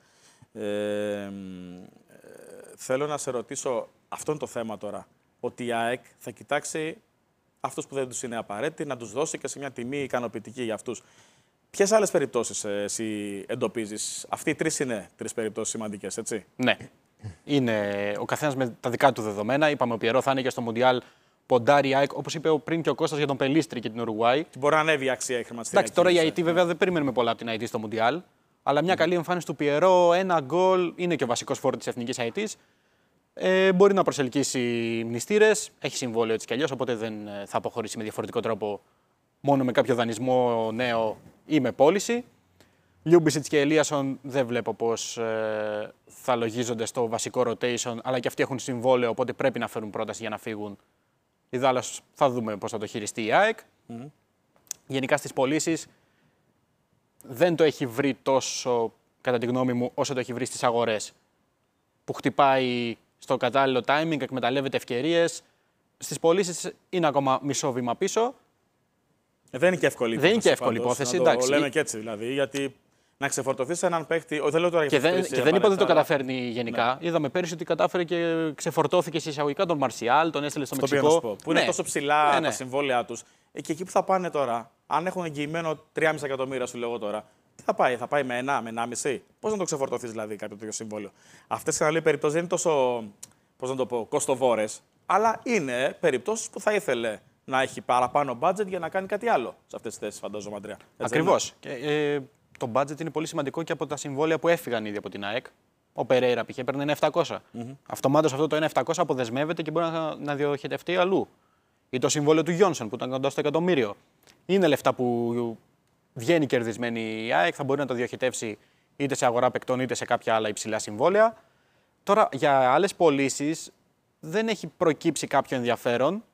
[SPEAKER 2] Θέλω να σε ρωτήσω, αυτό είναι το θέμα τώρα. Ότι η ΑΕΚ θα κοιτάξει αυτούς που δεν τους είναι απαραίτητοι, να τους δώσει και σε μια τιμή ικανοποιητική για αυτούς. Ποιες άλλες περιπτώσεις εσύ εντοπίζεις? Αυτοί οι τρεις είναι τρεις περιπτώσεις σημαντικές, έτσι.
[SPEAKER 1] Ναι. Είναι ο καθένας με τα δικά του δεδομένα. Είπαμε ο Πιερό θα είναι και στο Μουντιάλ. Ποντάρει η ΑΕΚ, όπως είπε πριν και ο Κώστας για τον Πελίστρη και την Ουρουγουάη.
[SPEAKER 2] Μπορεί να ανέβει η αξία η χρηματιστηριακή.
[SPEAKER 1] Εντάξει, τώρα η ΑΕΤ βέβαια δεν περιμένουμε πολλά από την ΑΕΤ στο Μουντιάλ. Αλλά μια καλή εμφάνιση του Πιερό, ένα γκολ, είναι και ο βασικός φόρος της εθνικής ΑΕΤ. Μπορεί να προσελκύσει μνηστήρες, έχει συμβόλαιο έτσι κι αλλιώς, οπότε δεν θα αποχωρήσει με διαφορετικό τρόπο, μόνο με κάποιο δανεισμό νέο ή με πώληση. Λιούμπισιτς και Ελίασον δεν βλέπω πώς θα λογίζονται στο βασικό rotation, αλλά και αυτοί έχουν συμβόλαιο, οπότε πρέπει να φέρουν πρόταση για να φύγουν. Ιδάλλως θα δούμε πώς θα το χειριστεί η ΑΕΚ. Γενικά στις πωλήσεις δεν το έχει βρει τόσο, κατά τη γνώμη μου, όσο το έχει βρει στις αγορές. Που χτυπάει στο κατάλληλο timing, εκμεταλλεύεται ευκαιρίες. Στις πωλήσεις είναι ακόμα μισό βήμα πίσω.
[SPEAKER 2] Δεν είναι και εύκολη υπόθεση.
[SPEAKER 1] Δεν είναι και εύκολη υπόθεση.
[SPEAKER 2] Το λέμε και έτσι δηλαδή. Γιατί να ξεφορτωθεί έναν παίχτη. Δεν λέω τώρα
[SPEAKER 1] και δεν είπα ότι το καταφέρνει γενικά.
[SPEAKER 2] Ναι.
[SPEAKER 1] Είδαμε πέρυσι ότι κατάφερε και ξεφορτώθηκε σε εισαγωγικά τον Μαρσιάλ, τον έστειλε στο Μεξικό.
[SPEAKER 2] Που είναι τόσο ψηλά τα συμβόλαιά του. Και εκεί που θα πάνε τώρα, αν έχουν εγγυημένο 3,5 εκατομμύρια, σου λέω τώρα, τι θα πάει, θα πάει με 1,5. Πώς να το ξεφορτωθεί δηλαδή κάποιο τέτοιο συμβόλαιο? Αυτές οι περιπτώσεις δεν είναι τόσο, πώς να το πω, κοστοβόρες, αλλά είναι περιπτώσεις που θα ήθελε να έχει παραπάνω budget για να κάνει κάτι άλλο σε αυτές τις θέσεις, φαντάζομαι, Αντρέα.
[SPEAKER 1] Ακριβώς. Το budget είναι πολύ σημαντικό και από τα συμβόλαια που έφυγαν ήδη από την ΑΕΚ. Ο Περέιρα π.χ. έπαιρνε 1.700. Αυτομάτως αυτό το 1.700 αποδεσμεύεται και μπορεί να διοχετευτεί αλλού. Ή το συμβόλαιο του Γιόνσον που ήταν κοντά στο εκατομμύριο. Είναι λεφτά που βγαίνει κερδισμένη η ΑΕΚ, θα μπορεί να το διοχετεύσει είτε σε αγορά παικτών είτε σε κάποια άλλα υψηλά συμβόλαια. Τώρα για άλλες πωλήσεις δεν έχει προκύψει κάποιο ενδιαφέρον.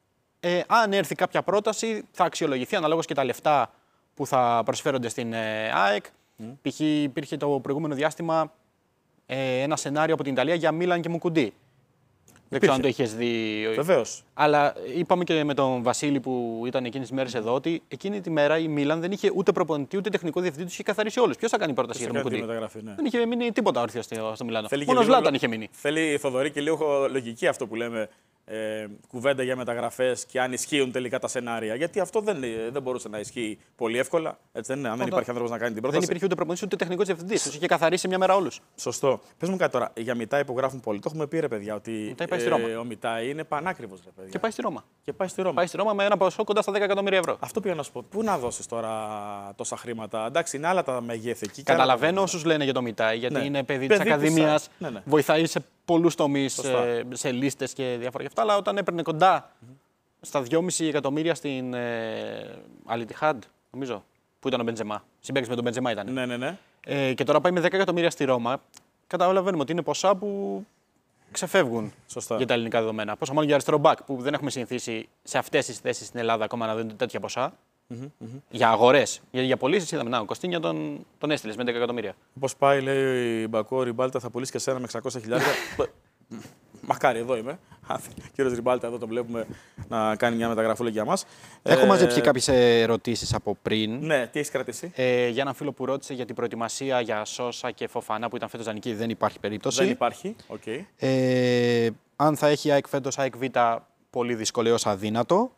[SPEAKER 1] Αν έρθει κάποια πρόταση θα αξιολογηθεί αναλόγως και τα λεφτά που θα προσφέρονται στην ΑΕΚ. Π.χ. υπήρχε το προηγούμενο διάστημα ένα σενάριο από την Ιταλία για Μίλαν και Μουκουντί. Δεν ξέρω αν το είχες δει.
[SPEAKER 2] Βεβαίως.
[SPEAKER 1] Αλλά είπαμε και με τον Βασίλη που ήταν εκείνες τις μέρες εδώ ότι εκείνη τη μέρα η Μίλαν δεν είχε ούτε προπονητή ούτε τεχνικό διευθυντή, τους είχε καθαρίσει όλους. Ποιος θα κάνει πρόταση για τον Μουκουντί?
[SPEAKER 2] Ναι.
[SPEAKER 1] Δεν είχε μείνει τίποτα όρθιο στο Μιλάνο. Μόνο Ζλάταν είχε μείνει.
[SPEAKER 2] Θέλει, Θοδωρή, και λίγο λογική αυτό που λέμε. Κουβέντα για μεταγραφές και αν ισχύουν τελικά τα σενάρια. Γιατί αυτό δεν μπορούσε να ισχύει πολύ εύκολα. Έτσι δεν είναι, αν δεν υπάρχει άνθρωπος να κάνει την πρόταση.
[SPEAKER 1] Δεν υπήρχε ούτε προπονητής ούτε τεχνικός διευθυντής. Τους είχε καθαρίσει μια μέρα όλους.
[SPEAKER 2] Σωστό. Πες μου κάτι τώρα. Για Μιτάι υπογράφουν πολύ. Το έχουμε πει, ρε παιδιά, ότι ο Μιτάι είναι πανάκριβος, ρε παιδιά.
[SPEAKER 1] Και πάει στη Ρώμα.
[SPEAKER 2] Πάει
[SPEAKER 1] στη Ρώμα με ένα ποσό κοντά στα 10 εκατομμύρια ευρώ.
[SPEAKER 2] Αυτό πήγα να σου πω. Πού να δώσεις τώρα τόσα χρήματα? Εντάξει, είναι άλλα τα μεγέθη εκεί.
[SPEAKER 1] Καταλαβαίνω όσους λένε για το Μιτάι, γιατί είναι παιδί της Ακαδημίας. Βοηθάει σε πολλούς τομείς, σε λίστες και διάφορα και αυτά. Αλλά όταν έπαιρνε κοντά στα 2,5 εκατομμύρια στην Αλιτιχάντ, νομίζω, που ήταν ο Μπεντζεμά. Συμπαίκτης με τον Μπεντζεμά ήταν.
[SPEAKER 2] Ναι.
[SPEAKER 1] Και τώρα πάει με 10 εκατομμύρια στη Ρώμα. Καταλαβαίνουμε ότι είναι ποσά που ξεφεύγουν για τα ελληνικά δεδομένα. Πόσο μάλλον για αριστερό μπακ, που δεν έχουμε συνηθίσει σε αυτές τις θέσεις στην Ελλάδα ακόμα να δίνονται τέτοια ποσά. Για αγορές. Για πωλήσεις είδαμε. Να, ο Κωστίνια τον έστειλε με 10 εκατομμύρια.
[SPEAKER 2] Πώς πάει, λέει η Μπακό, Ριμπάλτα θα πουλήσει και σένα με 600.000. Μακάρι, εδώ είμαι. Κύριος Ριμπάλτα, εδώ το βλέπουμε να κάνει μια μεταγραφούλα για μας.
[SPEAKER 1] Έχω μαζέψει κάποιες ερωτήσεις από πριν.
[SPEAKER 2] Ναι, τι έχεις κρατήσει?
[SPEAKER 1] Για έναν φίλο που ρώτησε για την προετοιμασία για Σόσα και Φοφανά που ήταν φέτος δανεική, δεν υπάρχει περίπτωση.
[SPEAKER 2] Δεν υπάρχει. Okay.
[SPEAKER 1] Αν θα έχει ΑΕΚ φέτος, ΑΕΚ Β, πολύ δύσκολο έως αδύνατο.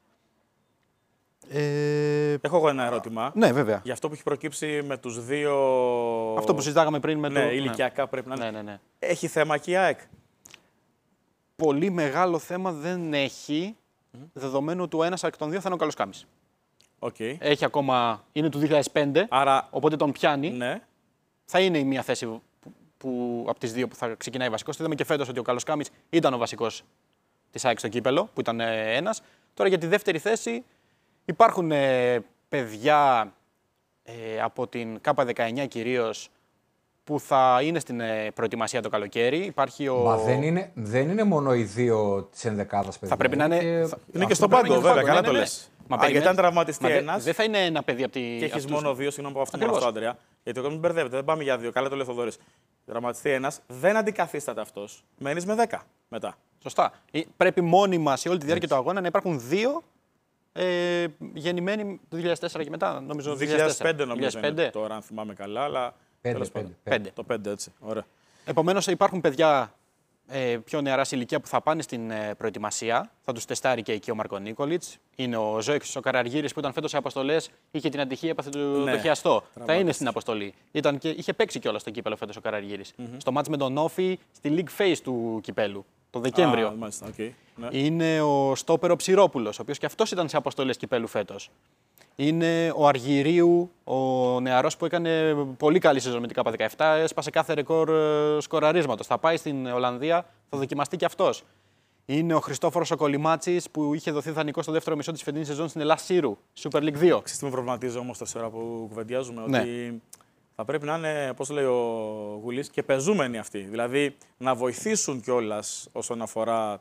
[SPEAKER 2] Έχω εγώ ένα ερώτημα.
[SPEAKER 1] Ναι, βέβαια.
[SPEAKER 2] Για αυτό που έχει προκύψει με τους δύο.
[SPEAKER 1] Αυτό που συζητάγαμε πριν με
[SPEAKER 2] το. Ηλικιακά πρέπει να είναι.
[SPEAKER 1] Ναι.
[SPEAKER 2] Έχει θέμα και η ΑΕΚ?
[SPEAKER 1] Πολύ μεγάλο θέμα δεν έχει, δεδομένου ότι ο ένας εκ των δύο θα είναι ο Καλοσκάμης.
[SPEAKER 2] Okay.
[SPEAKER 1] Έχει ακόμα, είναι του 2005,
[SPEAKER 2] άρα,
[SPEAKER 1] οπότε τον πιάνει.
[SPEAKER 2] Ναι.
[SPEAKER 1] θα είναι η μία θέση από τις δύο που θα ξεκινάει βασικός. Είδαμε και φέτος ότι ο Καλοσκάμης ήταν ο βασικός της ΑΕΚ στο κύπελο, που ήταν ένας. Τώρα για τη δεύτερη θέση υπάρχουν παιδιά από την K19 κυρίως που θα είναι στην προετοιμασία το καλοκαίρι. Υπάρχει
[SPEAKER 4] Μα δεν είναι μόνο οι δύο της ενδεκάδας παιδιά.
[SPEAKER 1] Θα πρέπει να είναι.
[SPEAKER 2] Είναι και στον πάγκο, βέβαια, καλά το λες. Γιατί αν τραυματιστεί ένας.
[SPEAKER 1] Δεν θα είναι ένα παιδί από τη.
[SPEAKER 2] Και έχει μόνο δύο, συγγνώμη που αυτό μόνο αυτό, Άντρεα. Γιατί ο μην μπερδεύεται, δεν πάμε για δύο. Καλά το λέει ο Θοδωρής. Τραυματιστεί ένας, δεν αντικαθίσταται αυτός. Μένεις με 10 μετά.
[SPEAKER 1] Σωστά. Πρέπει μόνιμα σε όλη τη διάρκεια του αγώνα να υπάρχουν δύο γεννημένοι το 2004 και μετά. Νομίζω
[SPEAKER 2] 2005 νομίζω. Είναι, τώρα, αν θυμάμαι καλά, αλλά.
[SPEAKER 1] 5.
[SPEAKER 2] Το 5, έτσι. Ωραία.
[SPEAKER 1] Επομένως, υπάρχουν παιδιά πιο νεαρά σε ηλικία που θα πάνε στην προετοιμασία. Θα τους τεστάρει και εκεί ο Μάρκο Νίκολιτς. Είναι ο Ζόεξ, ο Καραργύρης που ήταν φέτος σε αποστολές, είχε την ατυχία, έπαθε το χιαστό. Θα είναι στην αποστολή. Είχε παίξει κιόλας στο κύπελο φέτος ο Καραργύρης. Στο μάτς με τον Όφη στη League Phase του κυπέλου, το Δεκέμβριο.
[SPEAKER 2] Ναι.
[SPEAKER 1] Είναι ο Στόπερο Ψηρόπουλος, ο οποίος και αυτός ήταν σε αποστολές κυπέλου φέτος. Είναι ο Αργυρίου, ο νεαρός που έκανε πολύ καλή σεζόν με την K17, έσπασε κάθε ρεκόρ σκοραρίσματος. Θα πάει στην Ολλανδία, θα δοκιμαστεί και αυτός. Είναι ο Χριστόφορος ο Κολυμάτσης που είχε δοθεί δανεικό στο δεύτερο μισό της φετινής σεζόν στην Ελλάς Σύρου, Super League 2.
[SPEAKER 2] Ξέρετε τι με προβληματίζει όμως τόση ώρα που κουβεντιάζουμε,
[SPEAKER 1] ναι.
[SPEAKER 2] Ότι θα πρέπει να είναι, πώς λέει ο Γουλής, και πεζούμενοι αυτοί. Δηλαδή να βοηθήσουν κιόλας όσον αφορά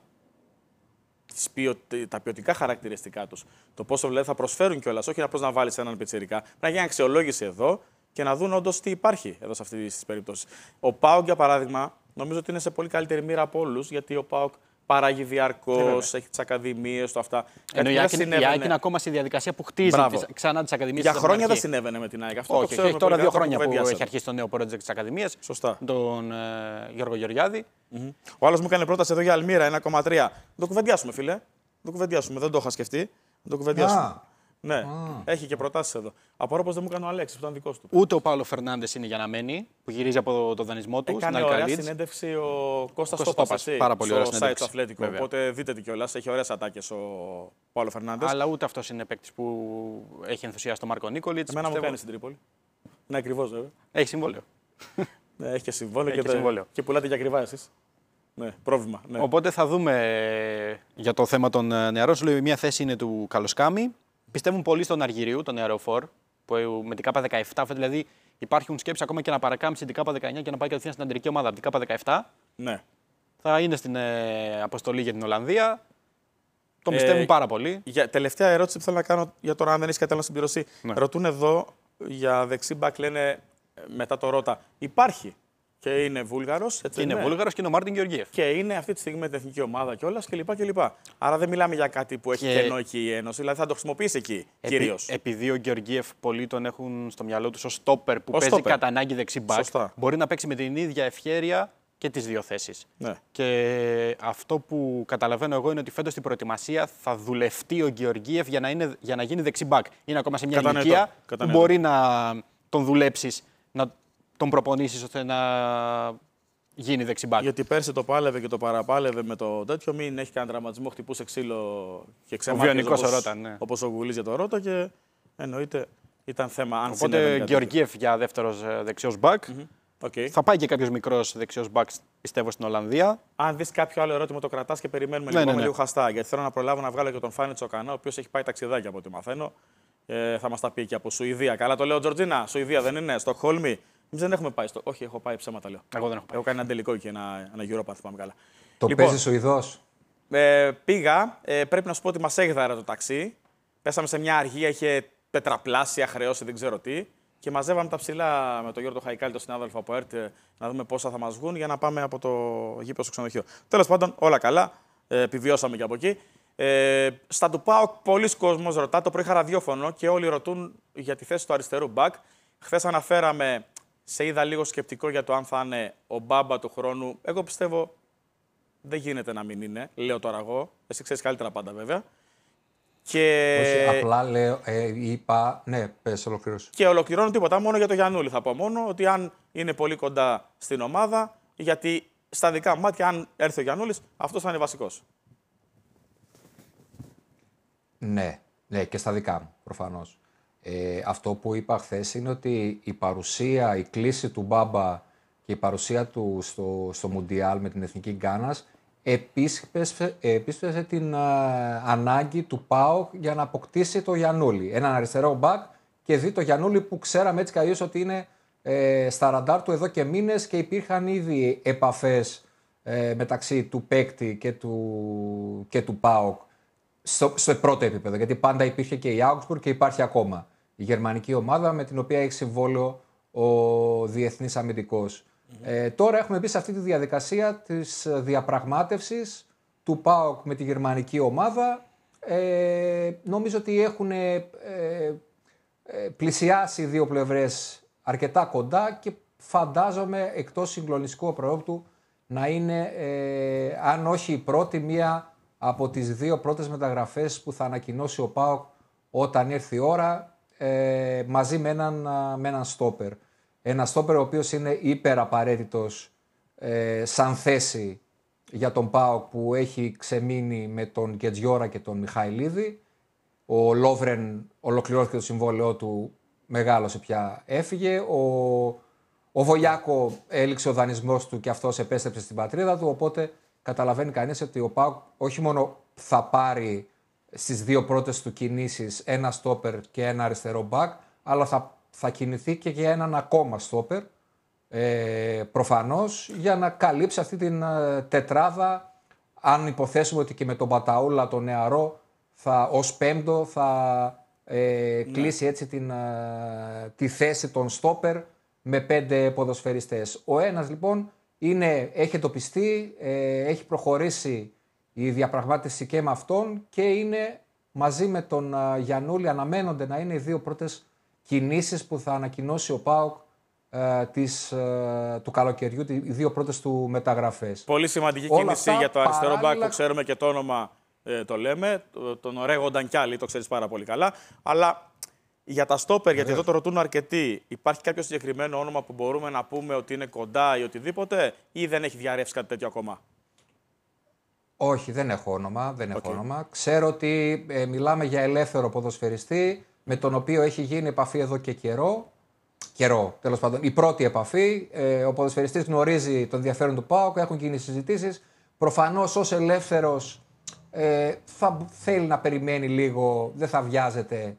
[SPEAKER 2] τα ποιοτικά χαρακτηριστικά τους. Το πόσο δηλαδή θα προσφέρουν κιόλας, όχι απλώς να βάλεις έναν πιτσιρικά. Πρέπει να γίνει αξιολόγηση εδώ και να δουν όντως τι υπάρχει εδώ σε αυτή τη περίπτωση. Ο ΠΑΟΚ, για παράδειγμα, νομίζω ότι είναι σε πολύ καλύτερη μοίρα από όλους, γιατί ο ΠΑΟΚ παράγει διαρκώς, έχει τις ακαδημίες του αυτά.
[SPEAKER 1] Ενώ η ΑΕΚ είναι ακόμα στη διαδικασία που χτίζει ξανά τις ακαδημίες.
[SPEAKER 2] Για χρόνια δεν συνέβαινε με την ΑΕΚ. Αυτό
[SPEAKER 1] όχι, έχει τώρα 2 χρόνια που έχει αρχίσει το νέο project της ακαδημίας.
[SPEAKER 2] Σωστά.
[SPEAKER 1] Τον Γιώργο Γεωργιάδη.
[SPEAKER 2] Ο άλλος μου έκανε πρόταση εδώ για Αλμύρα 1,3. Να το κουβεντιάσουμε, φίλε. Να το κουβεντιάσουμε. Δεν το είχα σκεφτεί. Να το κουβεντιάσουμε. Ναι, έχει και προτάσεις εδώ. Απορώ πως δεν μου έκανε ο Αλέξης, που ήταν δικός του.
[SPEAKER 1] Ούτε ο Παύλο Φερνάντες είναι για να μένει, που γυρίζει από το δανεισμό του.
[SPEAKER 2] Έκανε ωραία συνέντευξη ο Κώστας Τόπας.
[SPEAKER 1] Πάρα πολύ ωραία
[SPEAKER 2] συνέντευξη. Στο site του Αθλέτικο. Οπότε δείτε τι κιόλας. Έχει ωραίες ατάκες ο Παύλο Φερνάντες.
[SPEAKER 1] Αλλά ούτε αυτός είναι παίκτης που έχει ενθουσιάσει τον Μάρκο Νίκολιτς.
[SPEAKER 2] Εμένα μου κάνει στην Τρίπολη. Ναι, ακριβώς βέβαια.
[SPEAKER 1] Έχει συμβόλαιο.
[SPEAKER 2] Ναι, έχει και συμβόλαιο. Και πουλάτε για ακριβά εσείς. Ναι, πρόβλημα. Ναι.
[SPEAKER 1] Οπότε θα δούμε για το θέμα των νεαρών. Σου λέω, μία θέση είναι του Καλοσκάμη. Πιστεύουν πολύ στον Αργυρίου, τον νεαρό φορ, που με την K17, δηλαδή υπάρχουν σκέψεις ακόμα και να παρακάμψει την K19 και να πάει κατευθείαν στην αντρική ομάδα από την K17.
[SPEAKER 2] Ναι.
[SPEAKER 1] Θα είναι στην αποστολή για την Ολλανδία. Τον πιστεύουν πάρα πολύ.
[SPEAKER 2] Τελευταία ερώτηση που θέλω να κάνω για τώρα, αν δεν έχει κάτι άλλο να συμπληρώσει. Ναι. Ρωτούν εδώ για δεξί μπακ, λένε μετά το Ρώτα. Υπάρχει. Και είναι Βούλγαρος.
[SPEAKER 1] Είναι Βούλγαρος και είναι ο Μάρτιν Γεωργίεφ.
[SPEAKER 2] Και είναι αυτή τη στιγμή με την εθνική ομάδα κιόλας κλπ. Άρα δεν μιλάμε για κάτι που έχει κενό εκεί η Ένωση, δηλαδή θα το χρησιμοποιήσει εκεί κυρίως.
[SPEAKER 1] Επειδή ο Γεωργίεφ πολλοί τον έχουν στο μυαλό του ως στόπερ που παίζει κατά ανάγκη δεξιμπάκ, μπορεί να παίξει με την ίδια ευχέρεια και τις δύο θέσεις. Ναι. Και αυτό που καταλαβαίνω εγώ είναι ότι φέτος στην προετοιμασία θα δουλευτεί ο Γεωργίεφ για να γίνει δεξιμπάκ. Είναι ακόμα σε μια ηλικία που μπορεί να τον δουλέψεις, να τον προπονήσεις ώστε να γίνει δεξιμπάκ.
[SPEAKER 2] Γιατί πέρσι το πάλευε και το παραπάλευε με το τέτοιο, μην έχει κανένα τραυματισμό, χτυπούσε ξύλο και ξεμάτιζε όπως ο Γουλής για το Ρώτα και εννοείται ήταν θέμα αν
[SPEAKER 1] οπότε Γεωργίεφ για δεύτερος δεξιός μπακ.
[SPEAKER 2] Okay.
[SPEAKER 1] Θα πάει και κάποιος μικρός δεξιός μπακ, πιστεύω, στην Ολλανδία.
[SPEAKER 2] Αν δεις κάποιο άλλο ερώτημα, το κρατάς και περιμένουμε λίγο χαστά. Γιατί θέλω να προλάβω να βγάλω και τον Φάνη Τσοκανά, ο οποίος έχει πάει ταξιδάκι από ό,τι μαθαίνω. Θα μας τα πει και από Σουηδία. Καλά το λέω, Τζορτζίνα. Σουηδία δεν είναι, Στοκχόλμη. Εμείς δεν έχουμε πάει. Όχι, έχω πάει ψέματα, λέω.
[SPEAKER 1] Εγώ δεν έχω πάει.
[SPEAKER 2] Έχω κάνει ένα τελικό και ένα Europa, θυμάμαι καλά.
[SPEAKER 4] Το λοιπόν, παίζει Σουηδός.
[SPEAKER 2] Πήγα. Πρέπει να σου πω ότι μας έγδαρε το ταξί. Πέσαμε σε μια αργία, είχε τετραπλάσια χρεώσει, δεν ξέρω τι. Και μαζεύαμε τα ψηλά με τον Γιώργο Χαϊκάλη, τον συνάδελφο από ΕΡΤ, να δούμε πόσα θα μας βγουν για να πάμε από το γήπεδο στο ξενοδοχείο. Τέλος πάντων, όλα καλά. Επιβιώσαμε και από εκεί. Στα του ΠΑΟΚ, πολλοί κόσμος ρωτά, το πρωί είχα ραδιόφωνο και όλοι ρωτούν για τη θέση του αριστερού μπακ. Χθες αναφέραμε, σε είδα λίγο σκεπτικό για το αν θα είναι ο Μπάμπα του χρόνου. Εγώ πιστεύω δεν γίνεται να μην είναι, λέω τώρα εγώ. Εσύ ξέρεις καλύτερα πάντα βέβαια. Και...
[SPEAKER 4] Όχι, απλά λέω, είπα, ναι, πες, ολοκληρώσου.
[SPEAKER 2] Και ολοκληρώνω τίποτα, μόνο για το Γιαννούλη θα πω μόνο, ότι αν είναι πολύ κοντά στην ομάδα, γιατί στα δικά μου μάτια, αν έρθει ο Γιαννούλης, αυτός θα είναι βασικός.
[SPEAKER 4] Ναι, και στα δικά μου, προφανώς. Αυτό που είπα χθες είναι ότι η παρουσία, η κλίση του Μπάμπα και η παρουσία του στο Μουντιάλ με την Εθνική Γκάνας επίσπευσε την ανάγκη του ΠΑΟΚ για να αποκτήσει το Γιαννούλη. Έναν αριστερό μπακ και δει το Γιαννούλη που ξέραμε έτσι κι ότι είναι στα ραντάρ του εδώ και μήνες και υπήρχαν ήδη επαφές μεταξύ του παίκτη και του ΠΑΟΚ στο πρώτο επίπεδο. Γιατί πάντα υπήρχε και η Augsburg και υπάρχει ακόμα η γερμανική ομάδα με την οποία έχει συμβόλαιο ο διεθνής αμυντικός. Τώρα έχουμε μπει σε αυτή τη διαδικασία της διαπραγμάτευσης του ΠΑΟΚ με τη γερμανική ομάδα. Νομίζω ότι έχουν πλησιάσει οι δύο πλευρές αρκετά κοντά και φαντάζομαι εκτός συγκλονιστικού απρόοπτου να είναι, αν όχι η πρώτη, μία από τις δύο πρώτες μεταγραφές που θα ανακοινώσει ο ΠΑΟΚ όταν έρθει η ώρα, μαζί με έναν στόπερ. Ένα στόπερ ο οποίος είναι υπεραπαραίτητος σαν θέση για τον ΠΑΟΚ που έχει ξεμείνει με τον Γκετζιόρα και τον Μιχαηλίδη. Ο Λόβρεν ολοκληρώθηκε το συμβόλαιό του, μεγάλωσε πια, έφυγε. Ο Βολιάκο έληξε ο δανεισμός του και αυτός επέστρεψε στην πατρίδα του, οπότε καταλαβαίνει κανείς ότι ο ΠΑΟΚ όχι μόνο θα πάρει στις δύο πρώτες του κινήσεις ένα στόπερ και ένα αριστερό μπακ, αλλά θα κινηθεί και για έναν ακόμα στόπερ, προφανώς, για να καλύψει αυτή την τετράδα, αν υποθέσουμε ότι και με τον Μπαταούλα, τον νεαρό, ως πέμπτο θα κλείσει έτσι τη θέση των στόπερ με 5 ποδοσφαιριστές. Ο ένας λοιπόν έχει εντοπιστεί, έχει προχωρήσει η διαπραγμάτευση και με αυτόν και είναι μαζί με τον Γιαννούλη, αναμένονται να είναι οι δύο πρώτες κινήσεις που θα ανακοινώσει ο ΠΑΟΚ του καλοκαιριού, οι δύο πρώτες του μεταγραφές.
[SPEAKER 2] Πολύ σημαντική κίνηση για το αριστερό μπακ που ξέρουμε και το όνομα το λέμε, τον Ρέγο Ντανκιάλη, το ξέρεις πάρα πολύ καλά. Αλλά για τα στόπερ, γιατί εδώ το ρωτούν αρκετοί, υπάρχει κάποιο συγκεκριμένο όνομα που μπορούμε να πούμε ότι είναι κοντά ή οτιδήποτε, ή δεν έχει διαρρεύσει κάτι τέτοιο ακόμα?
[SPEAKER 4] Όχι, δεν έχω όνομα. Ξέρω ότι μιλάμε για ελεύθερο ποδοσφαιριστή, με τον οποίο έχει γίνει επαφή εδώ και καιρό, τέλος πάντων. Η πρώτη επαφή, ο ποδοσφαιριστής γνωρίζει τον ενδιαφέρον του ΠΑΟΚ, έχουν γίνει συζητήσεις. Προφανώς ως ελεύθερος θα θέλει να περιμένει λίγο, δεν θα βιάζεται.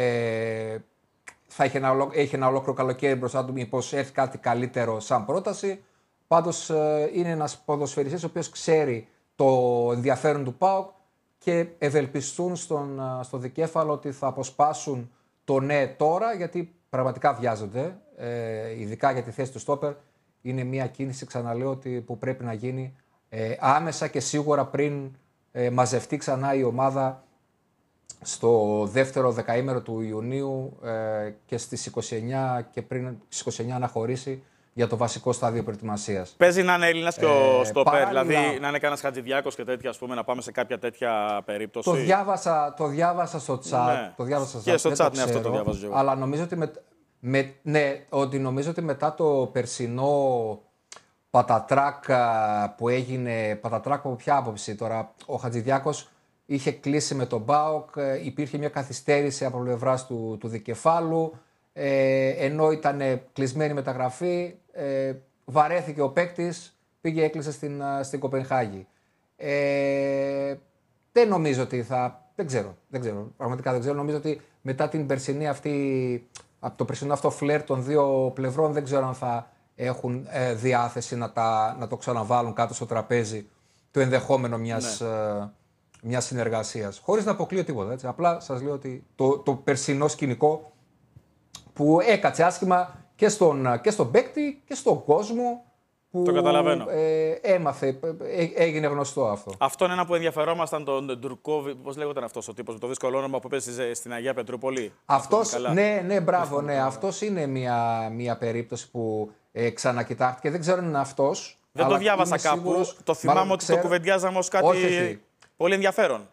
[SPEAKER 4] Θα έχει ένα ολόκληρο καλοκαίρι μπροστά του, μήπως έρθει κάτι καλύτερο σαν πρόταση. Πάντως είναι ένας ποδοσφαιριστής ο οποίος ξέρει το ενδιαφέρον του ΠΑΟΚ και ευελπιστούν στο δικέφαλο ότι θα αποσπάσουν το ναι τώρα, γιατί πραγματικά βιάζονται, ειδικά για τη θέση του στόπερ. Είναι μια κίνηση, ξαναλέω, που πρέπει να γίνει άμεσα και σίγουρα πριν μαζευτεί ξανά η ομάδα στο δεύτερο δεκαήμερο του Ιουνίου και στις 29 και πριν στις 29 να χωρίσει για το βασικό στάδιο προετοιμασίας.
[SPEAKER 2] Παίζει να είναι Έλληνας και ο στόπερ, δηλαδή να είναι κανένας Χατζηδιάκος και τέτοια, ας πούμε, να πάμε σε κάποια τέτοια περίπτωση.
[SPEAKER 4] Το διάβασα στο chat.
[SPEAKER 2] Ναι. Και στο chat, ναι, αυτό το διάβαζα εγώ.
[SPEAKER 4] Αλλά νομίζω ότι, νομίζω ότι μετά το περσινό πατατράκ που έγινε, πατατράκ από ποια άποψη τώρα, ο Χατζηδιάκος είχε κλείσει με τον ΠΑΟΚ, υπήρχε μια καθυστέρηση από πλευράς του δικεφάλου, ενώ ήταν κλεισμένη μεταγραφή, βαρέθηκε ο παίκτης, πήγε έκλεισε στην Κοπενχάγη. Δεν νομίζω ότι δεν ξέρω, πραγματικά δεν ξέρω. Νομίζω ότι μετά την περσινή αυτή, από το περσινό αυτό φλερ των δύο πλευρών, δεν ξέρω αν θα έχουν διάθεση να το ξαναβάλουν κάτω στο τραπέζι το ενδεχόμενο μιας συνεργασίας. Χωρίς να αποκλείω τίποτα. Έτσι. Απλά σας λέω ότι το περσινό σκηνικό που έκατσε άσχημα και στον παίκτη και στον κόσμο που
[SPEAKER 2] το καταλαβαίνω.
[SPEAKER 4] Έγινε γνωστό αυτό.
[SPEAKER 2] Αυτό είναι ένα που ενδιαφερόμασταν, τον Ντουρκόβι, πώς λέγονταν αυτός ο τύπος με το δύσκολο όνομα που παίζει στην Αγία Πετρούπολη.
[SPEAKER 4] Αυτός, ναι, μπράβο, ναι. Αυτός είναι μια περίπτωση που ξανακοιτάχτηκε. Δεν ξέρω αν είναι αυτός.
[SPEAKER 2] Δεν το διάβασα κάπου. Σίγουρος, το θυμάμαι ότι το κουβεντιάζαμε ως κάτι πολύ ενδιαφέρον.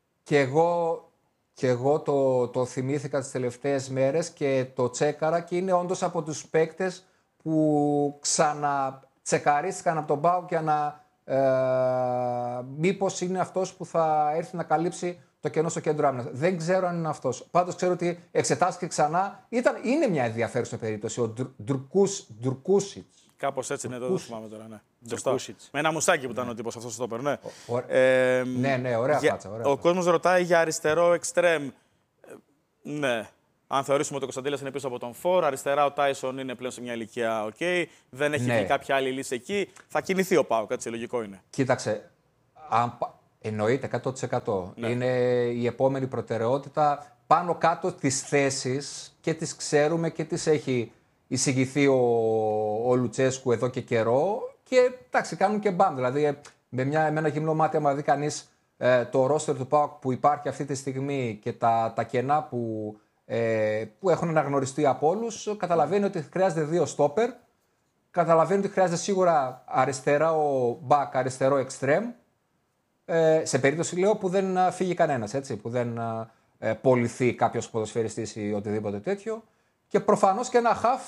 [SPEAKER 4] Και εγώ το θυμήθηκα τις τελευταίες μέρες και το τσέκαρα και είναι όντως από τους παίκτες που ξανατσεκαρίστηκαν από τον ΠΑΟΚ για να Μήπως είναι αυτός που θα έρθει να καλύψει το κενό στο κέντρο άμυνας. Δεν ξέρω αν είναι αυτός. Πάντως ξέρω ότι εξετάστηκε ξανά. Είναι μια ενδιαφέρουσα περίπτωση. Ο Ντουρκούσιτς.
[SPEAKER 2] Κάπως έτσι είναι, δεν το θυμάμαι τώρα. Ναι. Με ένα μουσάκι που ήταν ο τύπος αυτός στο στόπερ. Ναι,
[SPEAKER 4] ναι, ωραία φάτσα.
[SPEAKER 2] Ο κόσμος ρωτάει για αριστερό εξτρέμ. Ναι. Αν θεωρήσουμε ότι ο Κωνσταντέλιας είναι πίσω από τον Φορ, αριστερά ο Τάισον είναι πλέον σε μια ηλικία OK, δεν έχει και κάποια άλλη λύση εκεί. Θα κινηθεί ο ΠΑΟΚ, έτσι, λογικό είναι.
[SPEAKER 4] Κοίταξε. Εννοείται 100%. Ναι. Είναι η επόμενη προτεραιότητα. Πάνω κάτω τις θέσεις και τις ξέρουμε και τις έχει εισηγηθεί ο Λουτσέσκου εδώ και καιρό. Και εντάξει, κάνουν και μπαμ. Δηλαδή, με ένα γυμνό μάτι, άμα δει κανείς το ρόστερ του ΠΑΟΚ που υπάρχει αυτή τη στιγμή και τα κενά που έχουν αναγνωριστεί από όλους, καταλαβαίνει ότι χρειάζεται 2 στόπερ. Καταλαβαίνει ότι χρειάζεται σίγουρα αριστερό μπακ, αριστερό εξτρέμ. Σε περίπτωση, λέω, που δεν φύγει κανένας, έτσι, που δεν πωληθεί κάποιος ποδοσφαιριστής ή οτιδήποτε τέτοιο. Και προφανώς και ένα χαφ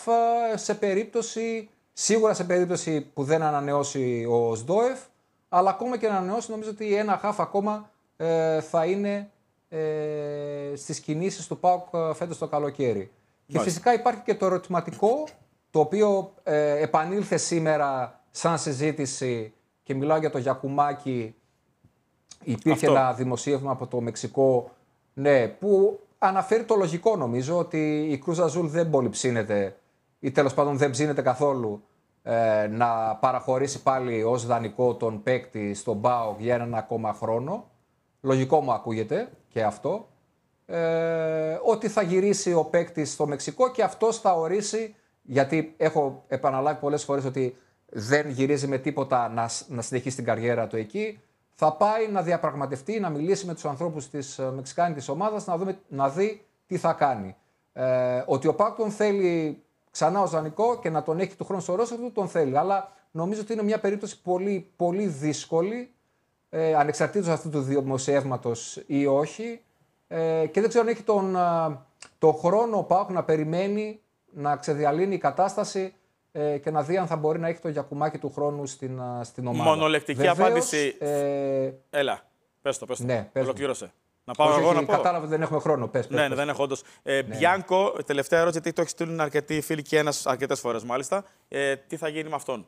[SPEAKER 4] σίγουρα σε περίπτωση που δεν ανανεώσει ο Σντόεφ, αλλά ακόμα και να ανανεώσει, νομίζω ότι ένα χαφ ακόμα θα είναι στις κινήσεις του ΠΑΟΚ φέτος το καλοκαίρι. Και φυσικά υπάρχει και το ερωτηματικό, το οποίο επανήλθε σήμερα σαν συζήτηση, και μιλάω για το Γιακουμάκη. Υπήρχε ένα δημοσίευμα από το Μεξικό, ναι, που αναφέρει το λογικό, νομίζω, ότι η Κρούζ Αζούλ δεν πολύ ψήνεται, ή τέλος πάντων δεν ψήνεται καθόλου, να παραχωρήσει πάλι ως δανεικό τον παίκτη στον ΠΑΟΚ για έναν ακόμα χρόνο. Λογικό μου ακούγεται και αυτό. Ότι θα γυρίσει ο παίκτης στο Μεξικό και αυτός θα ορίσει, γιατί έχω επαναλάβει πολλές φορές ότι δεν γυρίζει με τίποτα να συνεχίσει την καριέρα του εκεί. Θα πάει να διαπραγματευτεί, να μιλήσει με τους ανθρώπους της μεξικάνικης ομάδας, να δει τι θα κάνει. Ότι ο ΠΑΟΚ τον θέλει ξανά ως δανεικό και να τον έχει του χρόνου στο ρόστερ του, τον θέλει. Αλλά νομίζω ότι είναι μια περίπτωση πολύ, πολύ δύσκολη, ανεξαρτήτως αυτού του δημοσιεύματος ή όχι. Και δεν ξέρω αν έχει τον χρόνο ο ΠΑΟΚ να περιμένει να ξεδιαλύνει η κατάσταση και να δει αν θα μπορεί να έχει το Γιακουμάκη του χρόνου στην ομάδα.
[SPEAKER 2] Μονολεκτική απάντηση. Έλα, πες το.
[SPEAKER 4] Ναι,
[SPEAKER 2] ολοκλήρωσε. Να πάω εγώ να πω.
[SPEAKER 4] Κατάλαβα ότι δεν έχουμε χρόνο. Πες.
[SPEAKER 2] Ναι, δεν έχω όντως. Μπιάνκο, τελευταία ερώτηση, γιατί το έχει στείλει αρκετοί φίλοι και ένας αρκετές φορές μάλιστα. Τι θα γίνει με αυτόν?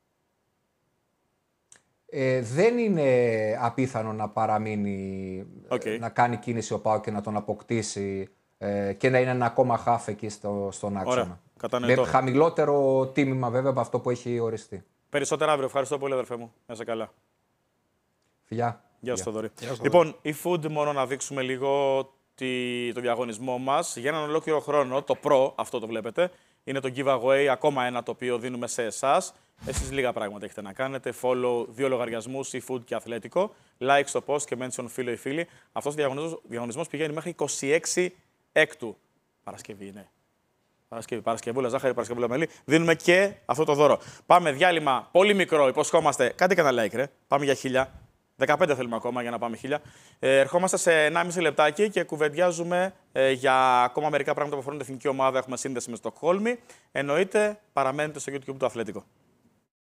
[SPEAKER 4] Δεν είναι απίθανο να παραμείνει, να κάνει κίνηση ο ΠΑΟΚ και να τον αποκτήσει και να είναι ένα ακόμα χάφ εκεί στον άξονα. Με χαμηλότερο τίμημα βέβαια από αυτό που έχει οριστεί.
[SPEAKER 2] Περισσότερα αύριο. Ευχαριστώ πολύ, αδερφέ μου. Να είσαι καλά.
[SPEAKER 4] Φιλιά.
[SPEAKER 2] Γεια σου, Θοδωρή. Λοιπόν, η Food, μόνο να δείξουμε λίγο το διαγωνισμό μας για έναν ολόκληρο χρόνο. Το Pro, αυτό το βλέπετε, είναι το giveaway, ακόμα ένα το οποίο δίνουμε σε εσάς. Εσείς λίγα πράγματα έχετε να κάνετε. Follow 2 λογαριασμούς, eFood και Αθλέτικο. Like στο post και mention φίλο ή φίλη. Αυτός ο διαγωνισμός πηγαίνει μέχρι 26 Έκτου. Παρασκευή είναι. Παρασκευούλα ζάχαρη, Παρασκευούλα μελί. Δίνουμε και αυτό το δώρο. Πάμε διάλειμμα πολύ μικρό, υποσχόμαστε. Κάντε και ένα like, ρε. Πάμε για 1000. 15 θέλουμε ακόμα για να πάμε 1000. Ερχόμαστε σε 1,5 λεπτάκι και κουβεντιάζουμε για ακόμα μερικά πράγματα που αφορούν την εθνική ομάδα. Έχουμε σύνδεση με Στοκχόλμη. Εννοείται, παραμένετε στο YouTube του Αθλέτικο.